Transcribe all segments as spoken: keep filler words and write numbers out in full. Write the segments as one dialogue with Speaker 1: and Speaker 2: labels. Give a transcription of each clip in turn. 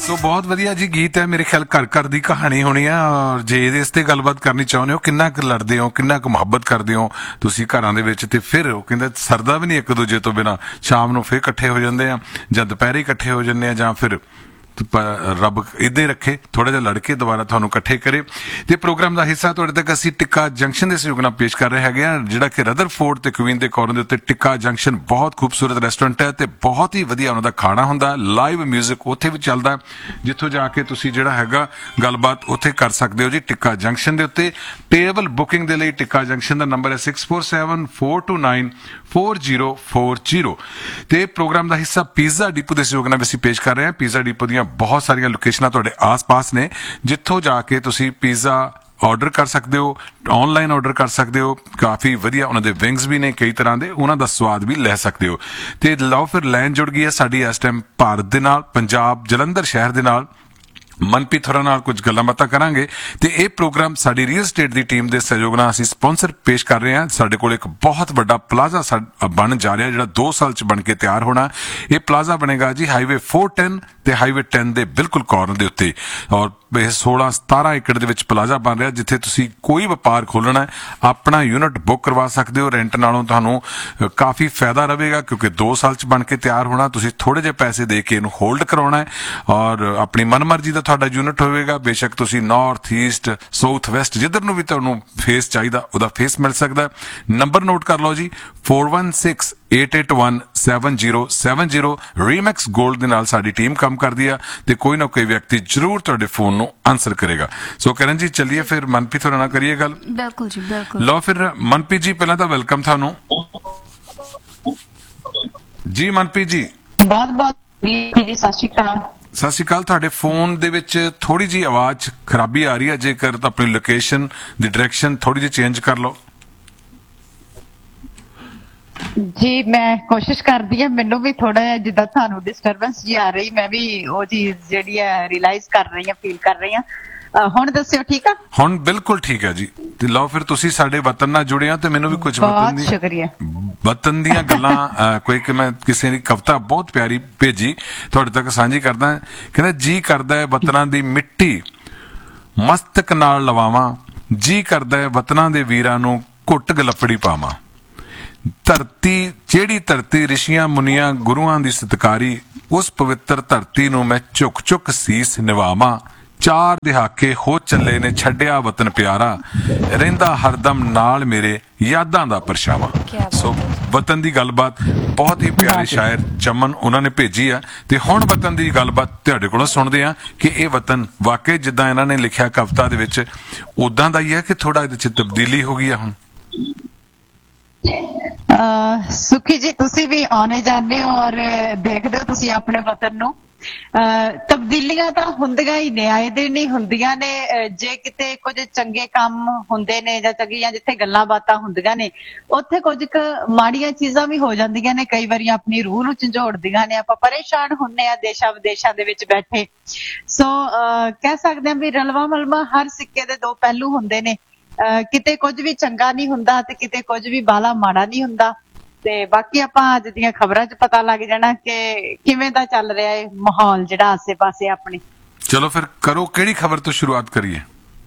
Speaker 1: ਸੋ ਬਹੁਤ ਵਧੀਆ ਜੀ ਗੀਤ ਹੈ। ਮੇਰੇ ਖਿਆਲ ਘਰ ਘਰ ਦੀ ਕਹਾਣੀ ਹੋਣੀ ਆ। ਔਰ ਜੇ ਇਹਦੇ ਇਸ ਤੇ ਗੱਲਬਾਤ ਕਰਨੀ ਚਾਹੁੰਦੇ ਹੋ, ਕਿੰਨਾ ਕੁ ਲੜਦੇ ਹੋ, ਕਿੰਨਾ ਕੁ ਮੁਹੱਬਤ ਕਰਦੇ ਹੋ ਤੁਸੀਂ ਘਰਾਂ ਦੇ ਵਿੱਚ, ਤੇ ਫਿਰ ਉਹ ਕਹਿੰਦੇ ਸਰਦਾ ਵੀ ਨਹੀਂ ਇੱਕ ਦੂਜੇ ਤੋਂ ਬਿਨਾਂ। ਸ਼ਾਮ ਨੂੰ ਫਿਰ ਇਕੱਠੇ ਹੋ ਜਾਂਦੇ ਆ, ਜਾਂ ਦੁਪਹਿਰੇ ਇਕੱਠੇ ਹੋ ਜਾਂਦੇ ਆ, ਜਾਂ ਫਿਰ ਰੱਬ ਇੱਦਾਂ ਹੀ ਰੱਖੇ ਥੋੜਾ ਜਿਹਾ ਲੜਕੇ ਦੁਬਾਰਾ ਤੁਹਾਨੂੰ ਇਕੱਠੇ ਕਰੇ। ਤੇ ਪ੍ਰੋਗਰਾਮ ਦਾ ਹਿੱਸਾ ਤੁਹਾਡੇ ਤੱਕ ਅਸੀਂ ਟਿੱਕਾ ਜੰਕਸ਼ਨ ਦੇ ਸਹਿਯੋਗ ਨਾਲ ਪੇਸ਼ ਕਰ ਰਹੇ ਹੈਗੇ ਆ, ਜਿਹੜਾ ਕਿ ਰਦਰਫੋਰਡ ਤੇ ਕੁਈਨ ਦੇ ਕਾਰਨਰ ਦੇ ਉੱਤੇ ਟਿੱਕਾ ਜੰਕਸ਼ਨ ਬਹੁਤ ਖੂਬਸੂਰਤ ਰੈਸਟੋਰੈਂਟ ਹੈ ਤੇ ਬਹੁਤ ਹੀ ਵਧੀਆ ਉਹਨਾਂ ਦਾ ਖਾਣਾ ਹੁੰਦਾ। ਲਾਈਵ ਮਿਊਜ਼ਿਕ ਉੱਥੇ ਵੀ ਚੱਲਦਾ, ਜਿੱਥੋਂ ਜਾ ਕੇ ਤੁਸੀਂ ਜਿਹੜਾ ਹੈਗਾ ਗੱਲਬਾਤ ਉੱਥੇ ਕਰ ਸਕਦੇ ਹੋ ਜੀ ਟਿੱਕਾ ਜੰਕਸ਼ਨ ਦੇ ਉੱਤੇ। ਟੇਬਲ ਬੁਕਿੰਗ ਦੇ ਲਈ ਟਿੱਕਾ ਜੰਕਸ਼ਨ ਦਾ ਨੰਬਰ ਹੈ six four seven four two nine four zero four zero. ਤੇ ਪ੍ਰੋਗਰਾਮ ਦਾ ਹਿੱਸਾ ਪੀਜ਼ਾ ਡਿਪੋ ਦੇ ਸਹਿਯੋਗ ਨਾਲ ਅਸੀਂ ਪੇਸ਼ ਕਰ ਰਹੇ ਹਾਂ। ਪੀਜ਼ਾ ਡਿਪੋ ਦੀਆਂ ਬਹੁਤ ਸਾਰੀਆਂ ਲੋਕੇਸ਼ਨਾਂ ਤੁਹਾਡੇ ਆਸ-ਪਾਸ ਨੇ, ਜਿੱਥੋਂ ਜਾ ਕੇ ਤੁਸੀਂ ਪੀਜ਼ਾ ਆਰਡਰ ਕਰ ਸਕਦੇ ਹੋ, ਆਨਲਾਈਨ ਆਰਡਰ ਕਰ ਸਕਦੇ ਹੋ। ਕਾਫੀ ਵਧੀਆ ਉਹਨਾਂ ਦੇ ਵਿੰਗਸ ਵੀ ਨੇ ਕਈ ਤਰ੍ਹਾਂ ਦੇ, ਉਹਨਾਂ ਦਾ ਸਵਾਦ ਵੀ ਲੈ ਸਕਦੇ ਹੋ। ਤੇ ਲਓ ਫਿਰ ਲਾਈਨ ਜੁੜ ਗਈ ਹੈ ਸਾਡੀ ਇਸ ਟਾਈਮ ਭਾਰਤ ਦੇ ਨਾਲ, ਪੰਜਾਬ ਜਲੰਧਰ ਸ਼ਹਿਰ ਦੇ ਨਾਲ। ਮਨਪ੍ਰੀਤ ਹੋਰਾਂ ਨਾਲ ਕੁਝ ਗੱਲਾਂ ਬਾਤਾਂ ਕਰਾਂਗੇ। ਤੇ ਇਹ ਪ੍ਰੋਗਰਾਮ ਸਾਡੀ ਰੀਅਲ ਸਟੇਟ ਦੀ ਟੀਮ ਦੇ ਸਹਿਯੋਗ ਨਾਲ ਅਸੀਂ ਸਪਾਂਸਰ ਪੇਸ਼ ਕਰ ਰਹੇ ਹਾਂ। ਸਾਡੇ ਕੋਲ ਇੱਕ ਬਹੁਤ ਵੱਡਾ ਪਲਾਜ਼ਾ ਬਣ ਜਾ ਰਿਹਾ, ਜਿਹੜਾ ਦੋ ਸਾਲ ਚ ਬਣ ਕੇ ਤਿਆਰ ਹੋਣਾ। ਇਹ ਪਲਾਜ਼ਾ ਬਣੇਗਾ ਜੀ ਹਾਈਵੇ ਫੋਰ ਟੈਨ ਤੇ ਹਾਈਵੇ ਟੈਨ ਦੇ ਬਿਲਕੁਲ ਕਾਰਨਰ ਦੇ ਉੱਤੇ। ਔਰ ਇਹ ਸੋਲਾਂ ਸਤਾਰਾਂ ਏਕੜ ਦੇ ਵਿੱਚ ਪਲਾਜ਼ਾ ਬਣ ਰਿਹਾ, ਜਿੱਥੇ ਤੁਸੀਂ ਕੋਈ ਵਪਾਰ ਖੋਲਣਾ ਹੈ, ਆਪਣਾ ਯੂਨਿਟ ਬੁੱਕ ਕਰਵਾ ਸਕਦੇ ਹੋ। ਰੈਂਟ ਨਾਲੋਂ ਤੁਹਾਨੂੰ ਕਾਫੀ ਫਾਇਦਾ ਰਹੇਗਾ, ਕਿਉਂਕਿ ਦੋ ਸਾਲ ਚ ਬਣ ਕੇ ਤਿਆਰ ਹੋਣਾ। ਤੁਸੀਂ ਥੋੜੇ ਜਿਹੇ ਪੈਸੇ ਦੇ ਕੇ ਇਹਨੂੰ ਹੋਲਡ ਕਰਾਉਣਾ ਹੈ ਔਰ ਆਪਣੀ ਮਨਮਰਜ਼ੀ ਦਾ ਤੁਹਾਡਾ ਯੂਨਿਟ ਹੋਵੇਗਾ। ਬੇਸ਼ੱਕ ਤੁਸੀਂ ਨਾਰਥ ਈਸਟ ਸਾਊਥ ਵੈਸਟ ਜਿੱਧਰ ਨੂੰ ਵੀ ਤੁਹਾਨੂੰ ਫੇਸ ਚਾਹੀਦਾ ਉਹਦਾ ਫੇਸ ਮਿਲ ਸਕਦਾ। ਨੰਬਰ ਨੋਟ ਕਰ ਲਓ ਜੀ, four one six eight eight one seven zero seven zero. ਰੀਮੈਕਸ gold ਦੇ ਨਾਲ ਸਾਡੀ ਟੀਮ ਕੰਮ ਕਰਦੀ ਆ ਤੇ ਕੋਈ ਨਾ ਕੋਈ ਵਿਅਕਤੀ ਜ਼ਰੂਰ ਤੁਹਾਡੇ ਫੋਨ ਨੂੰ ਆਨਸਰ ਕਰੇਗਾ। ਸੋ ਕਰਨ ਜੀ ਚੱਲੀਏ ਫਿਰ ਮਨਪ੍ਰੀਤ ਹੋਰਾਂ ਨਾਲ ਕਰੀਏ ਗੱਲ।
Speaker 2: ਬਿਲਕੁਲ ਜੀ ਬਿਲਕੁਲ।
Speaker 1: ਲਓ ਫਿਰ ਮਨਪ੍ਰੀਤ ਜੀ, ਪਹਿਲਾਂ ਤਾਂ ਵੈਲਕਮ ਤੁਹਾਨੂੰ ਜੀ। ਮਨਪ੍ਰੀਤ ਜੀ
Speaker 2: ਬਹੁਤ ਬਹੁਤ ਜੀ, ਸਤਿ ਸ਼੍ਰੀ ਅਕਾਲ।
Speaker 1: ਸਤਿ ਸ਼੍ਰੀ ਅਕਾਲ। ਤੁਹਾਡੇ ਫੋਨ ਦੇ ਵਿੱਚ ਥੋੜੀ ਜਿਹੀ ਆਵਾਜ਼ ਖਰਾਬੀ ਆ ਰਹੀ ਹੈ, ਜੇਕਰ ਤਾਂ ਆਪਣੀ ਲੋਕੇਸ਼ਨ ਦੀ ਡਾਇਰੈਕਸ਼ਨ ਥੋੜੀ ਜਿਹੀ ਚੇਂਜ ਕਰ ਲਓ
Speaker 2: ਜੀ। ਮੈਂ ਕੋਸ਼ਿਸ਼ ਕਰਦੀ ਹਾਂ, ਮੈਨੂੰ ਵੀ ਥੋੜਾ ਜਿਹਾ ਜਿੱਦਾਂ ਤੁਹਾਨੂੰ ਡਿਸਟਰਬੈਂਸ ਜੀ ਆ ਰਹੀ, ਮੈਂ ਵੀ ਉਹ ਚੀਜ਼ ਜਿਹੜੀ ਹੈ ਰਿਅਲਾਈਜ਼ ਕਰ ਰਹੀ ਹਾਂ, ਫੀਲ ਕਰ ਰਹੀ ਹਾਂ। ਹੁਣ ਦੱਸਿਓ ਠੀਕ ਆ?
Speaker 1: ਹੁਣ ਬਿਲਕੁਲ ਠੀਕ ਹੈ ਜੀ। ਤੇ ਲਓ ਫਿਰ ਤੁਸੀਂ ਸਾਡੇ ਵਤਨ ਨਾਲ ਜੁੜੇ ਆ ਤੇ ਮੈਨੂੰ ਵੀ ਕੁਝ ਵਤਨ ਦੀ
Speaker 2: ਸ਼ੁਕਰੀਆ
Speaker 1: ਵਤਨ ਦੀਆਂ ਗੱਲਾਂ ਕੋਈ ਕਿ ਮੈਂ ਕਿਸੇ ਦੀ ਕਵਿਤਾ ਬਹੁਤ ਪਿਆਰੀ ਭੇਜੀ ਤੁਹਾਡੇ ਤੱਕ ਸਾਂਝੀ ਕਰਦਾ। ਕਹਿੰਦਾ ਜੀ ਕਰਦਾ ਹੈ ਵਤਨਾਂ ਦੀ ਮਿੱਟੀ ਮਸਤਕ ਨਾਲ ਲਵਾਵਾਂ, ਜੀ ਕਰਦਾ ਹੈ ਵਤਨਾਂ ਦੇ ਵੀਰਾਂ ਨੂੰ ਘੁੱਟ ਗਲਫੜੀ ਪਾਵਾਂ। ਧਰਤੀ ਜਿਹੜੀ ਧਰਤੀ ਰਿਸ਼ੀਆਂ ਮੁਨੀਆਂ ਗੁਰੂਆਂ ਦੀ ਸਤਿਕਾਰੀ, ਉਸ ਪਵਿੱਤਰ ਧਰਤੀ ਨੂੰ ਮੈਂ ਝੁਕ ਝੁਕ ਸੀਸ ਨਿਵਾਵਾਂ। ਚਾਰ ਦਹਾਕੇ ਹੋ ਚੱਲੇ ਨੇ ਛੱਡਿਆ ਵਤਨ ਪਿਆਰਾ, ਰਹਿੰਦਾ ਹਰਦਮ ਨਾਲ ਮੇਰੇ ਯਾਦਾਂ ਦਾ ਪਰਛਾਵਾਂ। ਸੋ ਵਤਨ ਦੀ ਗੱਲਬਾਤ ਬਹੁਤ ਹੀ ਪਿਆਰੇ ਸ਼ਾਇਰ ਚਮਨ ਉਹਨਾਂ ਨੇ ਭੇਜੀ ਆ। ਤੇ ਹੁਣ ਵਤਨ ਦੀ ਗੱਲਬਾਤ ਤੁਹਾਡੇ ਕੋਲੋਂ ਸੁਣਦੇ ਆ ਕਿ ਇਹ ਵਤਨ ਵਾਕਈ ਜਿੱਦਾਂ ਇਹਨਾਂ ਨੇ ਲਿਖਿਆ ਕਵਿਤਾ ਦੇ ਵਿੱਚ ਉਦਾਂ ਦਾ ਹੀ ਹੈ ਕਿ ਥੋੜਾ ਇਹਦੇ ਚ ਤਬਦੀਲੀ ਹੋ ਗਈ ਆ ਹੁਣ?
Speaker 2: ਸੁਖੀ ਜੀ, ਤੁਸੀਂ ਵੀ ਆਉਣੇ ਜਾਂਦੇ ਹੋ ਔਰ ਦੇਖਦੇ ਹੋ ਤੁਸੀਂ ਆਪਣੇ ਵਤਨ ਨੂੰ। ਤਬਦੀਲੀਆਂ ਤਾਂ ਹੁੰਦੀਆਂ ਹੀ ਨੇ, ਆਏ ਦਿਨ ਹੀ ਹੁੰਦੀਆਂ ਨੇ। ਜੇ ਕਿਤੇ ਕੁਝ ਚੰਗੇ ਕੰਮ ਹੁੰਦੇ ਨੇ ਜਾਂ ਚੰਗੀਆਂ ਜਿੱਥੇ ਗੱਲਾਂ ਬਾਤਾਂ ਹੁੰਦੀਆਂ ਨੇ, ਉੱਥੇ ਕੁਝ ਕੁ ਮਾੜੀਆਂ ਚੀਜ਼ਾਂ ਵੀ ਹੋ ਜਾਂਦੀਆਂ ਨੇ। ਕਈ ਵਾਰੀ ਆਪਣੀ ਰੂਹ ਨੂੰ ਝੰਜੋੜਦੀਆਂ ਨੇ, ਆਪਾਂ ਪਰੇਸ਼ਾਨ ਹੁੰਦੇ ਆ ਦੇਸ਼ਾਂ ਵਿਦੇਸ਼ਾਂ ਦੇ ਵਿੱਚ ਬੈਠੇ। ਸੋ ਕਹਿ ਸਕਦੇ ਹਾਂ ਵੀ ਰਲਵਾ ਮਲਵਾ ਹਰ ਸਿੱਕੇ ਦੇ ਦੋ ਪਹਿਲੂ ਹੁੰਦੇ ਨੇ। ਕਿਤੇ ਕੁਝ ਵੀ ਚੰਗਾ ਨਹੀਂ ਹੁੰਦਾ ਤੇ ਕਿਤੇ ਕੁਝ ਵੀ ਬਾਲਾ ਮਾੜਾ ਨਹੀਂ ਹੁੰਦਾ। ਤੇ ਬਾਕੀ ਆਪਾਂ ਅੱਜ ਦੀਆਂ ਖਬਰਾਂ 'ਚ ਪਤਾ ਲੱਗ ਜਾਣਾ ਕਿ ਕਿਵੇਂ ਦਾ ਚੱਲ ਰਿਹਾ ਹੈ ਮਾਹੌਲ ਜਿਹੜਾ ਆਸੇ ਪਾਸੇ ਆਪਣੇ।
Speaker 1: ਚਲੋ ਫਿਰ ਕਰੋ, ਕਿਹੜੀ ਖਬਰ ਤੋਂ ਸ਼ੁਰੂਆਤ ਕਰੀਏ?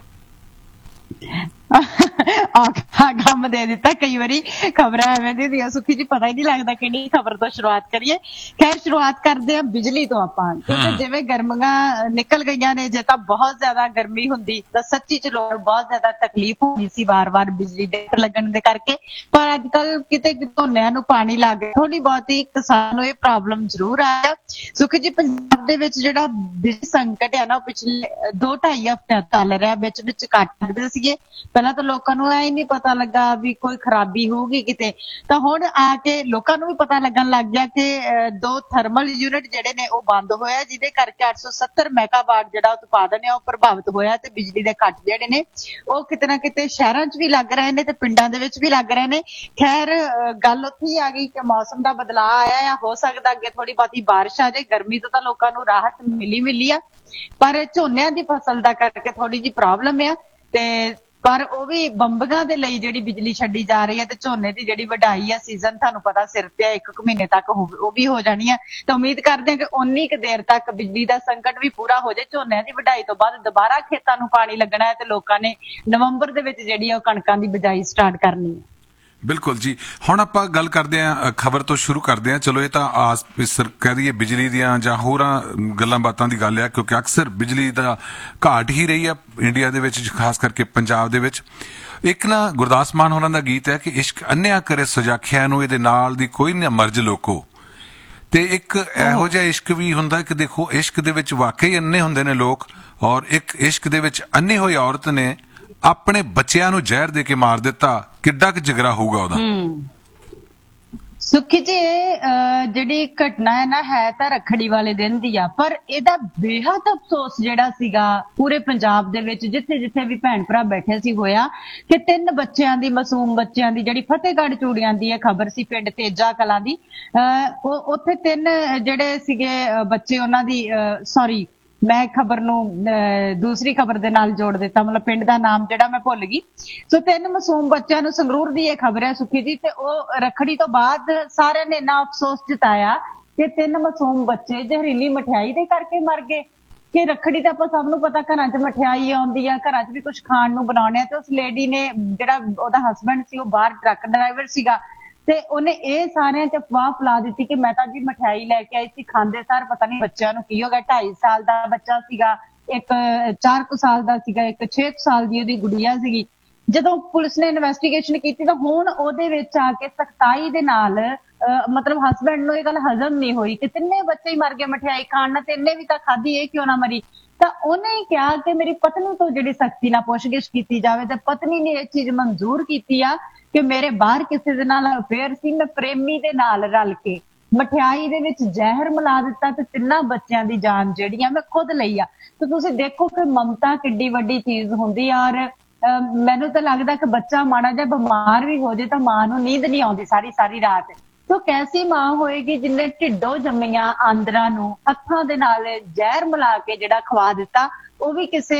Speaker 2: ਕੰਮ ਦੇ ਦਿੱਤਾ। ਕਈ ਵਾਰੀ ਖਬਰਾਂ ਐਵੇਂ ਦੀ ਹੁੰਦੀਆਂ ਸੁਖੀ ਜੀ, ਪਤਾ ਹੀ ਨਹੀਂ ਲੱਗਦਾ ਕਿਹੜੀ ਖਬਰ ਤੋਂ ਸ਼ੁਰੂਆਤ ਕਰੀਏ। ਖੈਰ ਸ਼ੁਰੂਆਤ ਕਰਦੇ ਆ ਬਿਜਲੀ ਤੋਂ ਆਪਾਂ, ਕਿਉਂਕਿ ਜਿਵੇਂ ਗਰਮੀਆਂ ਨਿਕਲ ਗਈਆਂ ਨੇ, ਜੇ ਤਾਂ ਬਹੁਤ ਜ਼ਿਆਦਾ ਗਰਮੀ ਹੁੰਦੀ ਤਾਂ ਸੱਚੀ ਚ ਲੋਕ ਬਹੁਤ ਜ਼ਿਆਦਾ ਤਕਲੀਫ ਹੁੰਦੀ ਸੀ ਵਾਰ-ਵਾਰ ਬਿਜਲੀ ਦੇ ਲੱਗਣ ਦੇ ਕਰਕੇ। ਪਰ ਅੱਜ ਕੱਲ ਕਿਤੇ ਝੋਨਿਆਂ ਨੂੰ ਪਾਣੀ ਲੱਗ ਗਿਆ, ਥੋੜੀ ਬਹੁਤੀ ਕਿਸਾਨ ਨੂੰ ਇਹ ਪ੍ਰੋਬਲਮ ਜ਼ਰੂਰ ਆਇਆ। ਸੁਖੀ ਜੀ ਪੰਜਾਬ ਦੇ ਵਿੱਚ ਜਿਹੜਾ ਬਿਜਲੀ ਸੰਕਟ ਹੈ ਨਾ, ਉਹ ਪਿਛਲੇ ਦੋ ਢਾਈ ਹਫ਼ਤਿਆਂ ਚੱਲ ਰਿਹਾ। ਵਿੱਚ ਵਿੱਚ ਕੱਟ ਲੱਗਦੇ ਸੀਗੇ, ਪਹਿਲਾਂ ਤਾਂ ਲੋਕਾਂ ਨੂੰ ਐ ਨਹੀਂ ਪਤਾ ਲੱਗਾ ਵੀ ਕੋਈ ਖਰਾਬੀ ਹੋਊਗੀ ਕਿਤੇ, ਤਾਂ ਹੁਣ ਆ ਕੇ ਲੋਕਾਂ ਨੂੰ ਵੀ ਪਤਾ ਲੱਗਣ ਲੱਗ ਗਿਆ ਕਿ ਦੋ ਥਰਮਲ ਯੂਨਿਟ ਜਿਹੜੇ ਨੇ ਉਹ ਬੰਦ ਹੋਇਆ, ਜਿਹਦੇ ਕਰਕੇ ਅੱਠ ਸੌ ਸੱਤਰ ਮੈਗਾਵਾਟ ਜਿਹੜਾ ਉਤਪਾਦਨ ਹੈ ਉਹ ਪ੍ਰਭਾਵਿਤ ਹੋਇਆ। ਤੇ ਬਿਜਲੀ ਦੇ ਕੱਟ ਜਿਹੜੇ ਨੇ ਉਹ ਕਿਤੇ ਨਾ ਕਿਤੇ ਸ਼ਹਿਰਾਂ 'ਚ ਵੀ ਲੱਗ ਰਹੇ ਨੇ ਤੇ ਪਿੰਡਾਂ ਦੇ ਵਿੱਚ ਵੀ ਲੱਗ ਰਹੇ ਨੇ। ਖੈਰ ਗੱਲ ਉੱਥੇ ਹੀ ਆ ਗਈ ਕਿ ਮੌਸਮ ਦਾ ਬਦਲਾਅ ਆਇਆ ਆ, ਹੋ ਸਕਦਾ ਅੱਗੇ ਥੋੜੀ ਬਹੁਤੀ ਬਾਰਿਸ਼ ਆ ਜਾਏ। ਗਰਮੀ ਤੋਂ ਤਾਂ ਲੋਕਾਂ ਨੂੰ ਰਾਹਤ ਮਿਲੀ ਮਿਲੀ ਆ, ਪਰ ਝੋਨਿਆਂ ਦੀ ਫਸਲ ਦਾ ਕਰਕੇ ਥੋੜੀ ਜਿਹੀ ਪ੍ਰੋਬਲਮ ਆ। ਤੇ ਪਰ ਉਹ ਵੀ ਬੰਬੀਆਂ ਦੇ ਲਈ ਜਿਹੜੀ ਬਿਜਲੀ ਛੱਡੀ ਜਾ ਰਹੀ ਹੈ ਤੇ ਝੋਨੇ ਦੀ ਜਿਹੜੀ ਵਢਾਈ ਆ ਸੀਜ਼ਨ ਤੁਹਾਨੂੰ ਪਤਾ ਸਿਰ ਤੇ ਆ, ਇੱਕ ਕੁ ਮਹੀਨੇ ਤੱਕ ਉਹ ਵੀ ਹੋ ਜਾਣੀ ਹੈ। ਤਾਂ ਉਮੀਦ ਕਰਦੇ ਹਾਂ ਕਿ ਉਨੀ ਕੁ ਦੇਰ ਤੱਕ ਬਿਜਲੀ ਦਾ ਸੰਕਟ ਵੀ ਪੂਰਾ ਹੋ ਜਾਏ। ਝੋਨਿਆਂ ਦੀ ਵਢਾਈ ਤੋਂ ਬਾਅਦ ਦੁਬਾਰਾ ਖੇਤਾਂ ਨੂੰ ਪਾਣੀ ਲੱਗਣਾ ਹੈ ਤੇ ਲੋਕਾਂ ਨੇ ਨਵੰਬਰ ਦੇ ਵਿੱਚ ਜਿਹੜੀ ਆ ਉਹ ਕਣਕਾਂ ਦੀ ਬਿਜਾਈ ਸਟਾਰਟ ਕਰਨੀ ਹੈ।
Speaker 1: ਬਿਲਕੁਲ ਜੀ। ਹੁਣ ਆਪਾਂ ਗੱਲ ਕਰਦੇ ਹਾਂ, ਖਬਰ ਤੋਂ ਸ਼ੁਰੂ ਕਰਦੇ ਹਾਂ। ਚਲੋ ਇਹ ਤਾਂ ਆਸ ਕਹਿ ਦਈਏ ਬਿਜਲੀ ਦੀਆਂ ਜਾਂ ਹੋਰਾਂ ਗੱਲਾਂ ਬਾਤਾਂ ਦੀ ਗੱਲ ਆ, ਕਿਉਂਕਿ ਅਕਸਰ ਬਿਜਲੀ ਦਾ ਘਾਟ ਹੀ ਰਹੀ ਆ ਇੰਡੀਆ ਦੇ ਵਿੱਚ, ਖਾਸ ਕਰਕੇ ਪੰਜਾਬ ਦੇ ਵਿੱਚ। ਇੱਕ ਨਾ ਗੁਰਦਾਸ ਮਾਨ ਹੋਰਾਂ ਦਾ ਗੀਤ ਹੈ ਕਿ ਇਸ਼ਕ ਅੰਨਿਆ ਕਰੇ ਸੁਜਾਖਿਆ ਨੂੰ, ਇਹਦੇ ਨਾਲ ਦੀ ਕੋਈ ਨਾ ਮਰਜ਼ ਲੋਕੋ। ਤੇ ਇੱਕ ਇਹੋ ਜਿਹਾ ਇਸ਼ਕ ਵੀ ਹੁੰਦਾ ਕਿ ਦੇਖੋ ਇਸ਼ਕ ਦੇ ਵਿੱਚ ਵਾਕਈ ਅੰਨੇ ਹੁੰਦੇ ਨੇ ਲੋਕ, ਔਰ ਇੱਕ ਇਸ਼ਕ ਦੇ ਵਿੱਚ ਅੰਨੀ ਹੋਈ ਔਰਤ ਨੇ ਆਪਣੇ ਬੱਚਿਆਂ ਨੂੰ ਜ਼ਹਿਰ ਦੇ ਕੇ ਮਾਰ ਦਿੱਤਾ। ਕਿੱਡਾ ਕੁ ਜਿਗਰਾ ਹੋਊਗਾ ਉਹਦਾ।
Speaker 2: ਸੁਖੀ ਜੀ ਇਹ ਜਿਹੜੀ ਘਟਨਾ ਹੈ ਨਾ, ਹੈ ਤਾਂ ਰੱਖੜੀ ਵਾਲੇ ਦਿਨ ਦੀ ਆ, ਪਰ ਇਹਦਾ ਬੇਹੱਦ ਅਫਸੋਸ ਜਿਹੜਾ ਸੀਗਾ ਪੂਰੇ ਪੰਜਾਬ ਦੇ ਵਿੱਚ ਜਿੱਥੇ ਜਿੱਥੇ ਵੀ ਭੈਣ ਭਰਾ ਬੈਠੇ ਸੀ ਹੋਇਆ ਕਿ ਤਿੰਨ ਬੱਚਿਆਂ ਦੀ, ਮਾਸੂਮ ਬੱਚਿਆਂ ਦੀ, ਜਿਹੜੀ ਫਤਿਹਗੜ੍ਹ ਚੂੜੀਆਂ ਦੀ ਇਹ ਖਬਰ ਸੀ, ਪਿੰਡ ਤੇਜਾ ਕਲਾਂ ਦੀ। ਅਹ ਉਹ ਉੱਥੇ ਤਿੰਨ ਜਿਹੜੇ ਸੀਗੇ ਬੱਚੇ, ਉਹਨਾਂ ਦੀ ਸੌਰੀ ਮੈਂ ਖਬਰ ਨੂੰ ਦੂਸਰੀ ਖਬਰ ਦੇ ਨਾਲ ਜੋੜ ਦਿੱਤਾ, ਮਤਲਬ ਪਿੰਡ ਦਾ ਨਾਮ ਜਿਹੜਾ ਮੈਂ ਭੁੱਲ ਗਈ। ਸੋ ਤਿੰਨ ਮਾਸੂਮ ਬੱਚਿਆਂ ਨੂੰ, ਸੰਗਰੂਰ ਦੀ ਇਹ ਖਬਰ ਹੈ ਸੁਖੀ ਜੀ। ਤੇ ਉਹ ਰੱਖੜੀ ਤੋਂ ਬਾਅਦ ਸਾਰਿਆਂ ਨੇ ਇੰਨਾ ਅਫਸੋਸ ਜਤਾਇਆ ਕਿ ਤਿੰਨ ਮਾਸੂਮ ਬੱਚੇ ਜ਼ਹਿਰੀਲੀ ਮਠਿਆਈ ਦੇ ਕਰਕੇ ਮਰ ਗਏ। ਕਿ ਰੱਖੜੀ ਤਾਂ ਆਪਾਂ ਸਭ ਨੂੰ ਪਤਾ ਘਰਾਂ 'ਚ ਮਠਿਆਈ ਆਉਂਦੀ ਆ, ਘਰਾਂ 'ਚ ਵੀ ਕੁਝ ਖਾਣ ਨੂੰ ਬਣਾਉਣੇ ਆ। ਤੇ ਉਸ ਲੇਡੀ ਨੇ, ਜਿਹੜਾ ਉਹਦਾ ਹਸਬੈਂਡ ਸੀ ਉਹ ਬਾਹਰ ਟਰੱਕ ਡਰਾਈਵਰ ਸੀਗਾ, ਤੇ ਉਹਨੇ ਇਹ ਸਾਰਿਆਂ 'ਚ ਅਫਵਾਹ ਫੈਲਾ ਦਿੱਤੀ ਕਿ ਮੈਂ ਤਾਂ ਜੀ ਮਠਿਆਈ ਲੈ ਕੇ ਆਈ ਸੀ, ਖਾਂਦੇ ਸਾਰ ਪਤਾ ਨਹੀਂ ਬੱਚਿਆਂ ਨੂੰ ਕੀ ਹੋ ਗਿਆ। ਢਾਈ ਸਾਲ ਦਾ ਬੱਚਾ ਸੀਗਾ, ਇੱਕ ਚਾਰ ਕੁ ਸਾਲ ਦਾ ਸੀਗਾ, ਇੱਕ ਛੇ ਕੁ ਸਾਲ ਦੀ ਉਹਦੀ ਗੁੜੀਆ ਸੀਗੀ। ਜਦੋਂ ਪੁਲਿਸ ਨੇ ਇਨਵੈਸਟੀਗੇਸ਼ਨ ਕੀਤੀ ਤਾਂ ਹੁਣ ਉਹਦੇ ਵਿੱਚ ਆ ਕੇ ਸਖਤਾਈ ਦੇ ਨਾਲ, ਮਤਲਬ ਹਸਬੈਂਡ ਨੂੰ ਇਹ ਗੱਲ ਹਜ਼ਮ ਨਹੀਂ ਹੋਈ ਕਿ ਤਿੰਨੇ ਬੱਚੇ ਹੀ ਮਰ ਗਏ ਮਠਿਆਈ ਖਾਣ ਨਾਲ, ਤੇ ਇਹਨੇ ਵੀ ਤਾਂ ਖਾਧੀ, ਇਹ ਕਿਉਂ ਨਾ ਮਰੀ। ਤਾਂ ਉਹਨੇ ਕਿਹਾ ਕਿ ਮੇਰੀ ਪਤਨੀ ਤੋਂ ਜਿਹੜੀ ਸਖਤੀ ਨਾਲ ਪੁੱਛਗਿੱਛ ਕੀਤੀ ਜਾਵੇ, ਤੇ ਪਤਨੀ ਨੇ ਇਹ ਚੀਜ਼ ਮਨਜ਼ੂਰ ਕੀਤੀ ਆ ਕਿ ਮੇਰੇ ਬਾਹਰ ਕਿਸੇ ਦੇ ਨਾਲ ਅਫੇਅਰ ਸੀ, ਮੈਂ ਪ੍ਰੇਮੀ ਦੇ ਨਾਲ ਰਲ ਕੇ ਮਠਿਆਈ ਦੇ ਵਿੱਚ ਜ਼ਹਿਰ ਮਿਲਾ ਦਿੱਤਾ ਤੇ ਤਿੰਨਾਂ ਬੱਚਿਆਂ ਦੀ ਜਾਨ ਜਿਹੜੀ ਆ ਮੈਂ ਖੁਦ ਲਈ ਆ। ਤੇ ਤੁਸੀਂ ਦੇਖੋ ਕਿ ਮਮਤਾ ਕਿੱਡੀ ਵੱਡੀ ਚੀਜ਼ ਹੁੰਦੀ ਆ। ਔਰ ਮੈਨੂੰ ਤਾਂ ਲੱਗਦਾ ਕਿ ਬੱਚਾ ਮਾੜਾ ਜਿਹਾ ਬਿਮਾਰ ਵੀ ਹੋ ਜਾਏ ਤਾਂ ਮਾਂ ਨੂੰ ਨੀਂਦ ਨਹੀਂ ਆਉਂਦੀ ਸਾਰੀ ਸਾਰੀ ਰਾਤ। ਤੋ ਕੈਸੀ ਮਾਂ ਹੋਏਗੀ ਜਿਹਨੇ ਢਿੱਡੋਂ ਜੰਮੀਆਂ ਆਂਦਰਾਂ ਨੂੰ ਹੱਥਾਂ ਦੇ ਨਾਲ ਜ਼ਹਿਰ ਮਿਲਾ ਕੇ ਜਿਹੜਾ ਖਵਾ ਦਿੱਤਾ, ਉਹ ਵੀ ਕਿਸੇ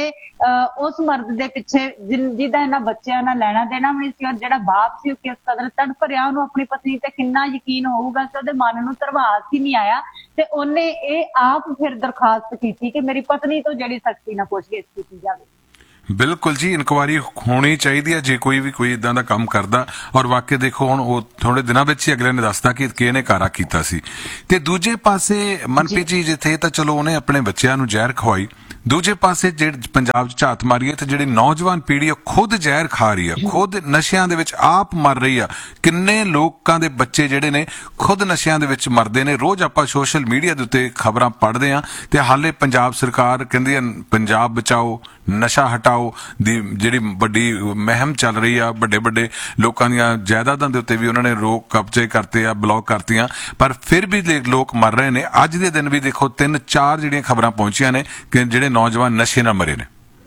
Speaker 2: ਉਸ ਮਰਦ ਦੇ ਪਿੱਛੇ ਜਿਹਦਾ ਇਹਨਾਂ ਬੱਚਿਆਂ ਨਾਲ ਲੈਣਾ ਦੇਣਾ ਵੀ ਨਹੀਂ ਸੀ। ਔਰ ਜਿਹੜਾ ਬਾਪ ਸੀ ਉਹ ਕਿਸ ਕਦਰ ਤੜਫ ਰਿਹਾ, ਉਹਨੂੰ ਆਪਣੀ ਪਤਨੀ ਤੇ ਕਿੰਨਾ ਯਕੀਨ ਹੋਊਗਾ ਕਿ ਉਹਦੇ ਮਨ ਨੂੰ ਧਰਵਾਸ ਹੀ ਨਹੀਂ ਆਇਆ। ਤੇ ਉਹਨੇ ਇਹ ਆਪ ਫਿਰ ਦਰਖਾਸਤ ਕੀਤੀ ਕਿ ਮੇਰੀ ਪਤਨੀ ਤੋਂ ਜਿਹੜੀ ਸਖਤੀ ਨਾਲ ਪੁੱਛਗਿੱਛ ਕੀਤੀ ਜਾਵੇ।
Speaker 1: ਬਿਲਕੁਲ ਜੀ, ਇਨਕੁਆਇਰੀ ਹੋਣੀ ਚਾਹੀਦੀ ਹੈ ਜੇ ਕੋਈ ਵੀ ਕੋਈ ਇਦਾਂ ਦਾ ਕੰਮ ਕਰਦਾ। ਔਰ ਵਾਕਈ ਦੇਖੋ ਹੁਣ ਉਹ ਥੋੜੇ ਦਿਨਾਂ ਵਿੱਚ ਹੀ ਅਗਲੇ ਨੇ ਦੱਸਤਾ ਕਿ ਕਿਹਨੇ ਕਾਰਾ ਕੀਤਾ ਸੀ। ਤੇ ਦੂਜੇ ਪਾਸੇ ਮਨਪ੍ਰੀਤ ਜੀ ਜਿੱਥੇ ਤਾਂ ਚਲੋ ਉਹਨੇ ਆਪਣੇ ਬੱਚਿਆਂ ਨੂੰ ਜ਼ਹਿਰ ਖਵਾਈ, ਦੂਜੇ ਪਾਸੇ ਜਿਹੜੇ ਪੰਜਾਬ 'ਚ ਝਾਤ ਮਾਰੀ ਹੈ ਤੇ ਜਿਹੜੀ ਨੌਜਵਾਨ ਪੀੜ੍ਹੀ ਆ ਖੁਦ ਜ਼ਹਿਰ ਖਾ ਰਹੀ ਆ, ਖੁਦ ਨਸ਼ਿਆਂ ਦੇ ਵਿੱਚ ਆਪ ਮਰ ਰਹੀ ਆ। ਕਿੰਨੇ ਲੋਕਾਂ ਦੇ ਬੱਚੇ ਜਿਹੜੇ ਨੇ ਖੁਦ ਨਸ਼ਿਆਂ ਦੇ ਵਿੱਚ ਮਰਦੇ ਨੇ। ਰੋਜ਼ ਆਪਾਂ ਸੋਸ਼ਲ ਮੀਡੀਆ ਦੇ ਉੱਤੇ ਖਬਰਾਂ ਪੜ੍ਹਦੇ ਹਾਂ ਤੇ ਹਾਲੇ ਪੰਜਾਬ ਸਰਕਾਰ ਕਹਿੰਦੀ ਹੈ ਪੰਜਾਬ ਬਚਾਓ, ਨਸ਼ਾ ਹਟਾਓ ਦੀ ਜਿਹੜੀ ਵੱਡੀ ਮੁਹਿੰਮ ਚੱਲ ਰਹੀ ਆ। ਵੱਡੇ ਵੱਡੇ ਲੋਕਾਂ ਦੀਆਂ ਜਾਇਦਾਦਾਂ ਦੇ ਉੱਤੇ ਵੀ ਉਹਨਾਂ ਨੇ ਰੋਕ ਕਬਜ਼ੇ ਕਰਤੇ ਆ, ਬਲੌਕ ਕਰਤੀਆਂ, ਪਰ ਫਿਰ ਵੀ ਲੋਕ ਮਰ ਰਹੇ ਨੇ। ਅੱਜ ਦੇ ਦਿਨ ਵੀ ਦੇਖੋ ਤਿੰਨ ਚਾਰ ਜਿਹੜੀਆਂ ਖਬਰਾਂ ਪਹੁੰਚੀਆਂ ਨੇ ਕਿ ਜਿਹੜੇ ਨੌਜਵਾਨ ਨਸ਼ੇ ਨਾਲ ਮਰੇ ਨੇ।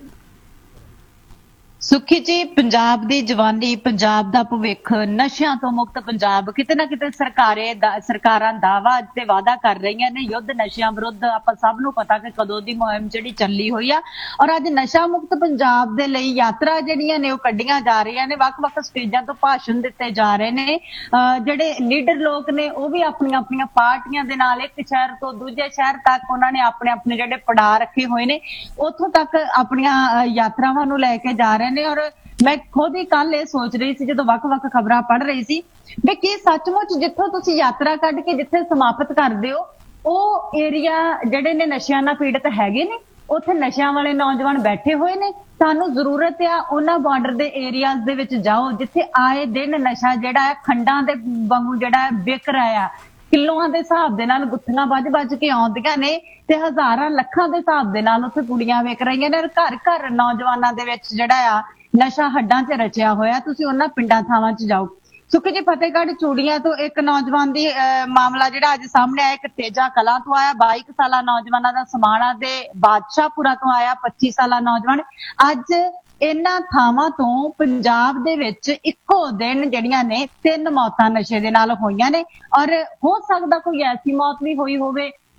Speaker 2: ਸੁਖੀ ਜੀ, ਪੰਜਾਬ ਦੀ ਜਵਾਨੀ, ਪੰਜਾਬ ਦਾ ਭਵਿੱਖ, ਨਸ਼ਿਆਂ ਤੋਂ ਮੁਕਤ ਪੰਜਾਬ, ਕਿਤੇ ਨਾ ਕਿਤੇ ਸਰਕਾਰੇ ਸਰਕਾਰਾਂ ਦਾਅਵਾ ਤੇ ਵਾਅਦਾ ਕਰ ਰਹੀਆਂ ਨੇ ਯੁੱਧ ਨਸ਼ਿਆਂ ਵਿਰੁੱਧ। ਆਪਾਂ ਸਭ ਨੂੰ ਪਤਾ ਕਿ ਕਦੋਂ ਦੀ ਮੁਹਿੰਮ ਜਿਹੜੀ ਚੱਲੀ ਹੋਈ ਆ। ਔਰ ਅੱਜ ਨਸ਼ਾ ਮੁਕਤ ਪੰਜਾਬ ਦੇ ਲਈ ਯਾਤਰਾ ਜਿਹੜੀਆਂ ਨੇ ਉਹ ਕੱਢੀਆਂ ਜਾ ਰਹੀਆਂ ਨੇ, ਵੱਖ-ਵੱਖ ਸਟੇਜਾਂ ਤੋਂ ਭਾਸ਼ਣ ਦਿੱਤੇ ਜਾ ਰਹੇ ਨੇ। ਜਿਹੜੇ ਲੀਡਰ ਲੋਕ ਨੇ ਉਹ ਵੀ ਆਪਣੀਆਂ ਆਪਣੀਆਂ ਪਾਰਟੀਆਂ ਦੇ ਨਾਲ ਇੱਕ ਸ਼ਹਿਰ ਤੋਂ ਦੂਜੇ ਸ਼ਹਿਰ ਤੱਕ ਉਹਨਾਂ ਨੇ ਆਪਣੇ ਆਪਣੇ ਜਿਹੜੇ ਪੜਾਅ ਰੱਖੇ ਹੋਏ ਨੇ, ਉੱਥੋਂ ਤੱਕ ਆਪਣੀਆਂ ਯਾਤਰਾਵਾਂ ਨੂੰ ਲੈ ਕੇ ਜਾ ਰਹੇ ਨੇ। ਔਰ ਮੈਂ ਖੁਦ ਹੀ ਕੱਲ ਇਹ ਸੋਚ ਰਹੀ ਸੀ ਜਦੋਂ ਵੱਖ-ਵੱਖ ਖਬਰਾਂ ਪੜ੍ਹ ਰਹੀ ਸੀ ਵੀ ਕੀ ਸੱਚਮੁੱਚ ਜਿੱਥੋਂ ਤੁਸੀਂ ਯਾਤਰਾ ਕੱਢ ਕੇ ਜਿੱਥੇ ਸਮਾਪਤ ਕਰਦੇ ਹੋ ਉਹ ਏਰੀਆ ਜਿਹੜੇ ਨੇ ਨਸ਼ਿਆਂ ਨਾਲ ਪੀੜਤ ਹੈਗੇ ਨੇ, ਉੱਥੇ ਨਸ਼ਿਆਂ ਵਾਲੇ ਨੌਜਵਾਨ ਬੈਠੇ ਹੋਏ ਨੇ। ਸਾਨੂੰ ਜ਼ਰੂਰਤ ਆ ਉਹਨਾਂ ਬਾਰਡਰ ਦੇ ਏਰੀਆਜ਼ ਦੇ ਵਿੱਚ ਜਾਓ ਜਿੱਥੇ ਆਏ ਦਿਨ ਨਸ਼ਾ ਜਿਹੜਾ ਹੈ ਖੰਡਾਂ ਦੇ ਵਾਂਗੂ ਜਿਹੜਾ ਵਿਕ ਰਿਹਾ ਆ। ਕਿਲੋਆਂ ਦੇ ਹਿਸਾਬ ਦੇ ਨਾਲ ਗੁੱਥੀਆਂ ਵੱਜ-ਵੱਜ ਕੇ ਆਉਂਦੀਆਂ ਨੇ ਤੇ ਹਜ਼ਾਰਾਂ ਲੱਖਾਂ ਦੇ ਹਿਸਾਬ ਦੇ ਨਾਲ ਉੱਥੇ ਕੁੜੀਆਂ ਵਿਕ ਰਹੀਆਂ ਨੇ। ਘਰ ਘਰ ਨੌਜਵਾਨਾਂ ਦੇ ਵਿੱਚ ਜਿਹੜਾ ਆ ਨਸ਼ਾ ਹੱਡਾਂ 'ਚ ਰਚਿਆ ਹੋਇਆ। ਤੁਸੀਂ ਉਹਨਾਂ ਪਿੰਡਾਂ ਥਾਵਾਂ 'ਚ ਜਾਓ। ਸੁਖੀ ਜੀ, ਫਤਿਹਗੜ੍ਹ ਚੂੜੀਆਂ ਤੋਂ ਇੱਕ ਨੌਜਵਾਨ ਦੀ ਮਾਮਲਾ ਜਿਹੜਾ ਅੱਜ ਸਾਹਮਣੇ ਆਇਆ, ਇੱਕ ਤੇਜਾ ਕਲਾਂ ਤੋਂ ਆਇਆ। ਬਾਈ ਸਾਲਾ ਨੌਜਵਾਨਾਂ ਦਾ ਸਮਾਣਾ ਦੇ ਬਾਦਸ਼ਾਹਪੁਰਾ ਤੋਂ ਆਇਆ ਪੱਚੀ ਸਾਲਾ ਨੌਜਵਾਨ। ਅੱਜ ਇਹਨਾਂ ਥਾਵਾਂ ਤੋਂ ਪੰਜਾਬ ਦੇ ਵਿੱਚ ਇੱਕੋ ਦਿਨ ਜਿਹੜੀਆਂ ਨੇ ਤਿੰਨ ਮੌਤਾਂ ਨਸ਼ੇ ਦੇ ਨਾਲ ਹੋਈਆਂ ਨੇ। ਔਰ ਹੋ ਸਕਦਾ ਕੋਈ ਐਸੀ ਮੌਤ ਵੀ ਹੋਈ ਹੋਵੇ,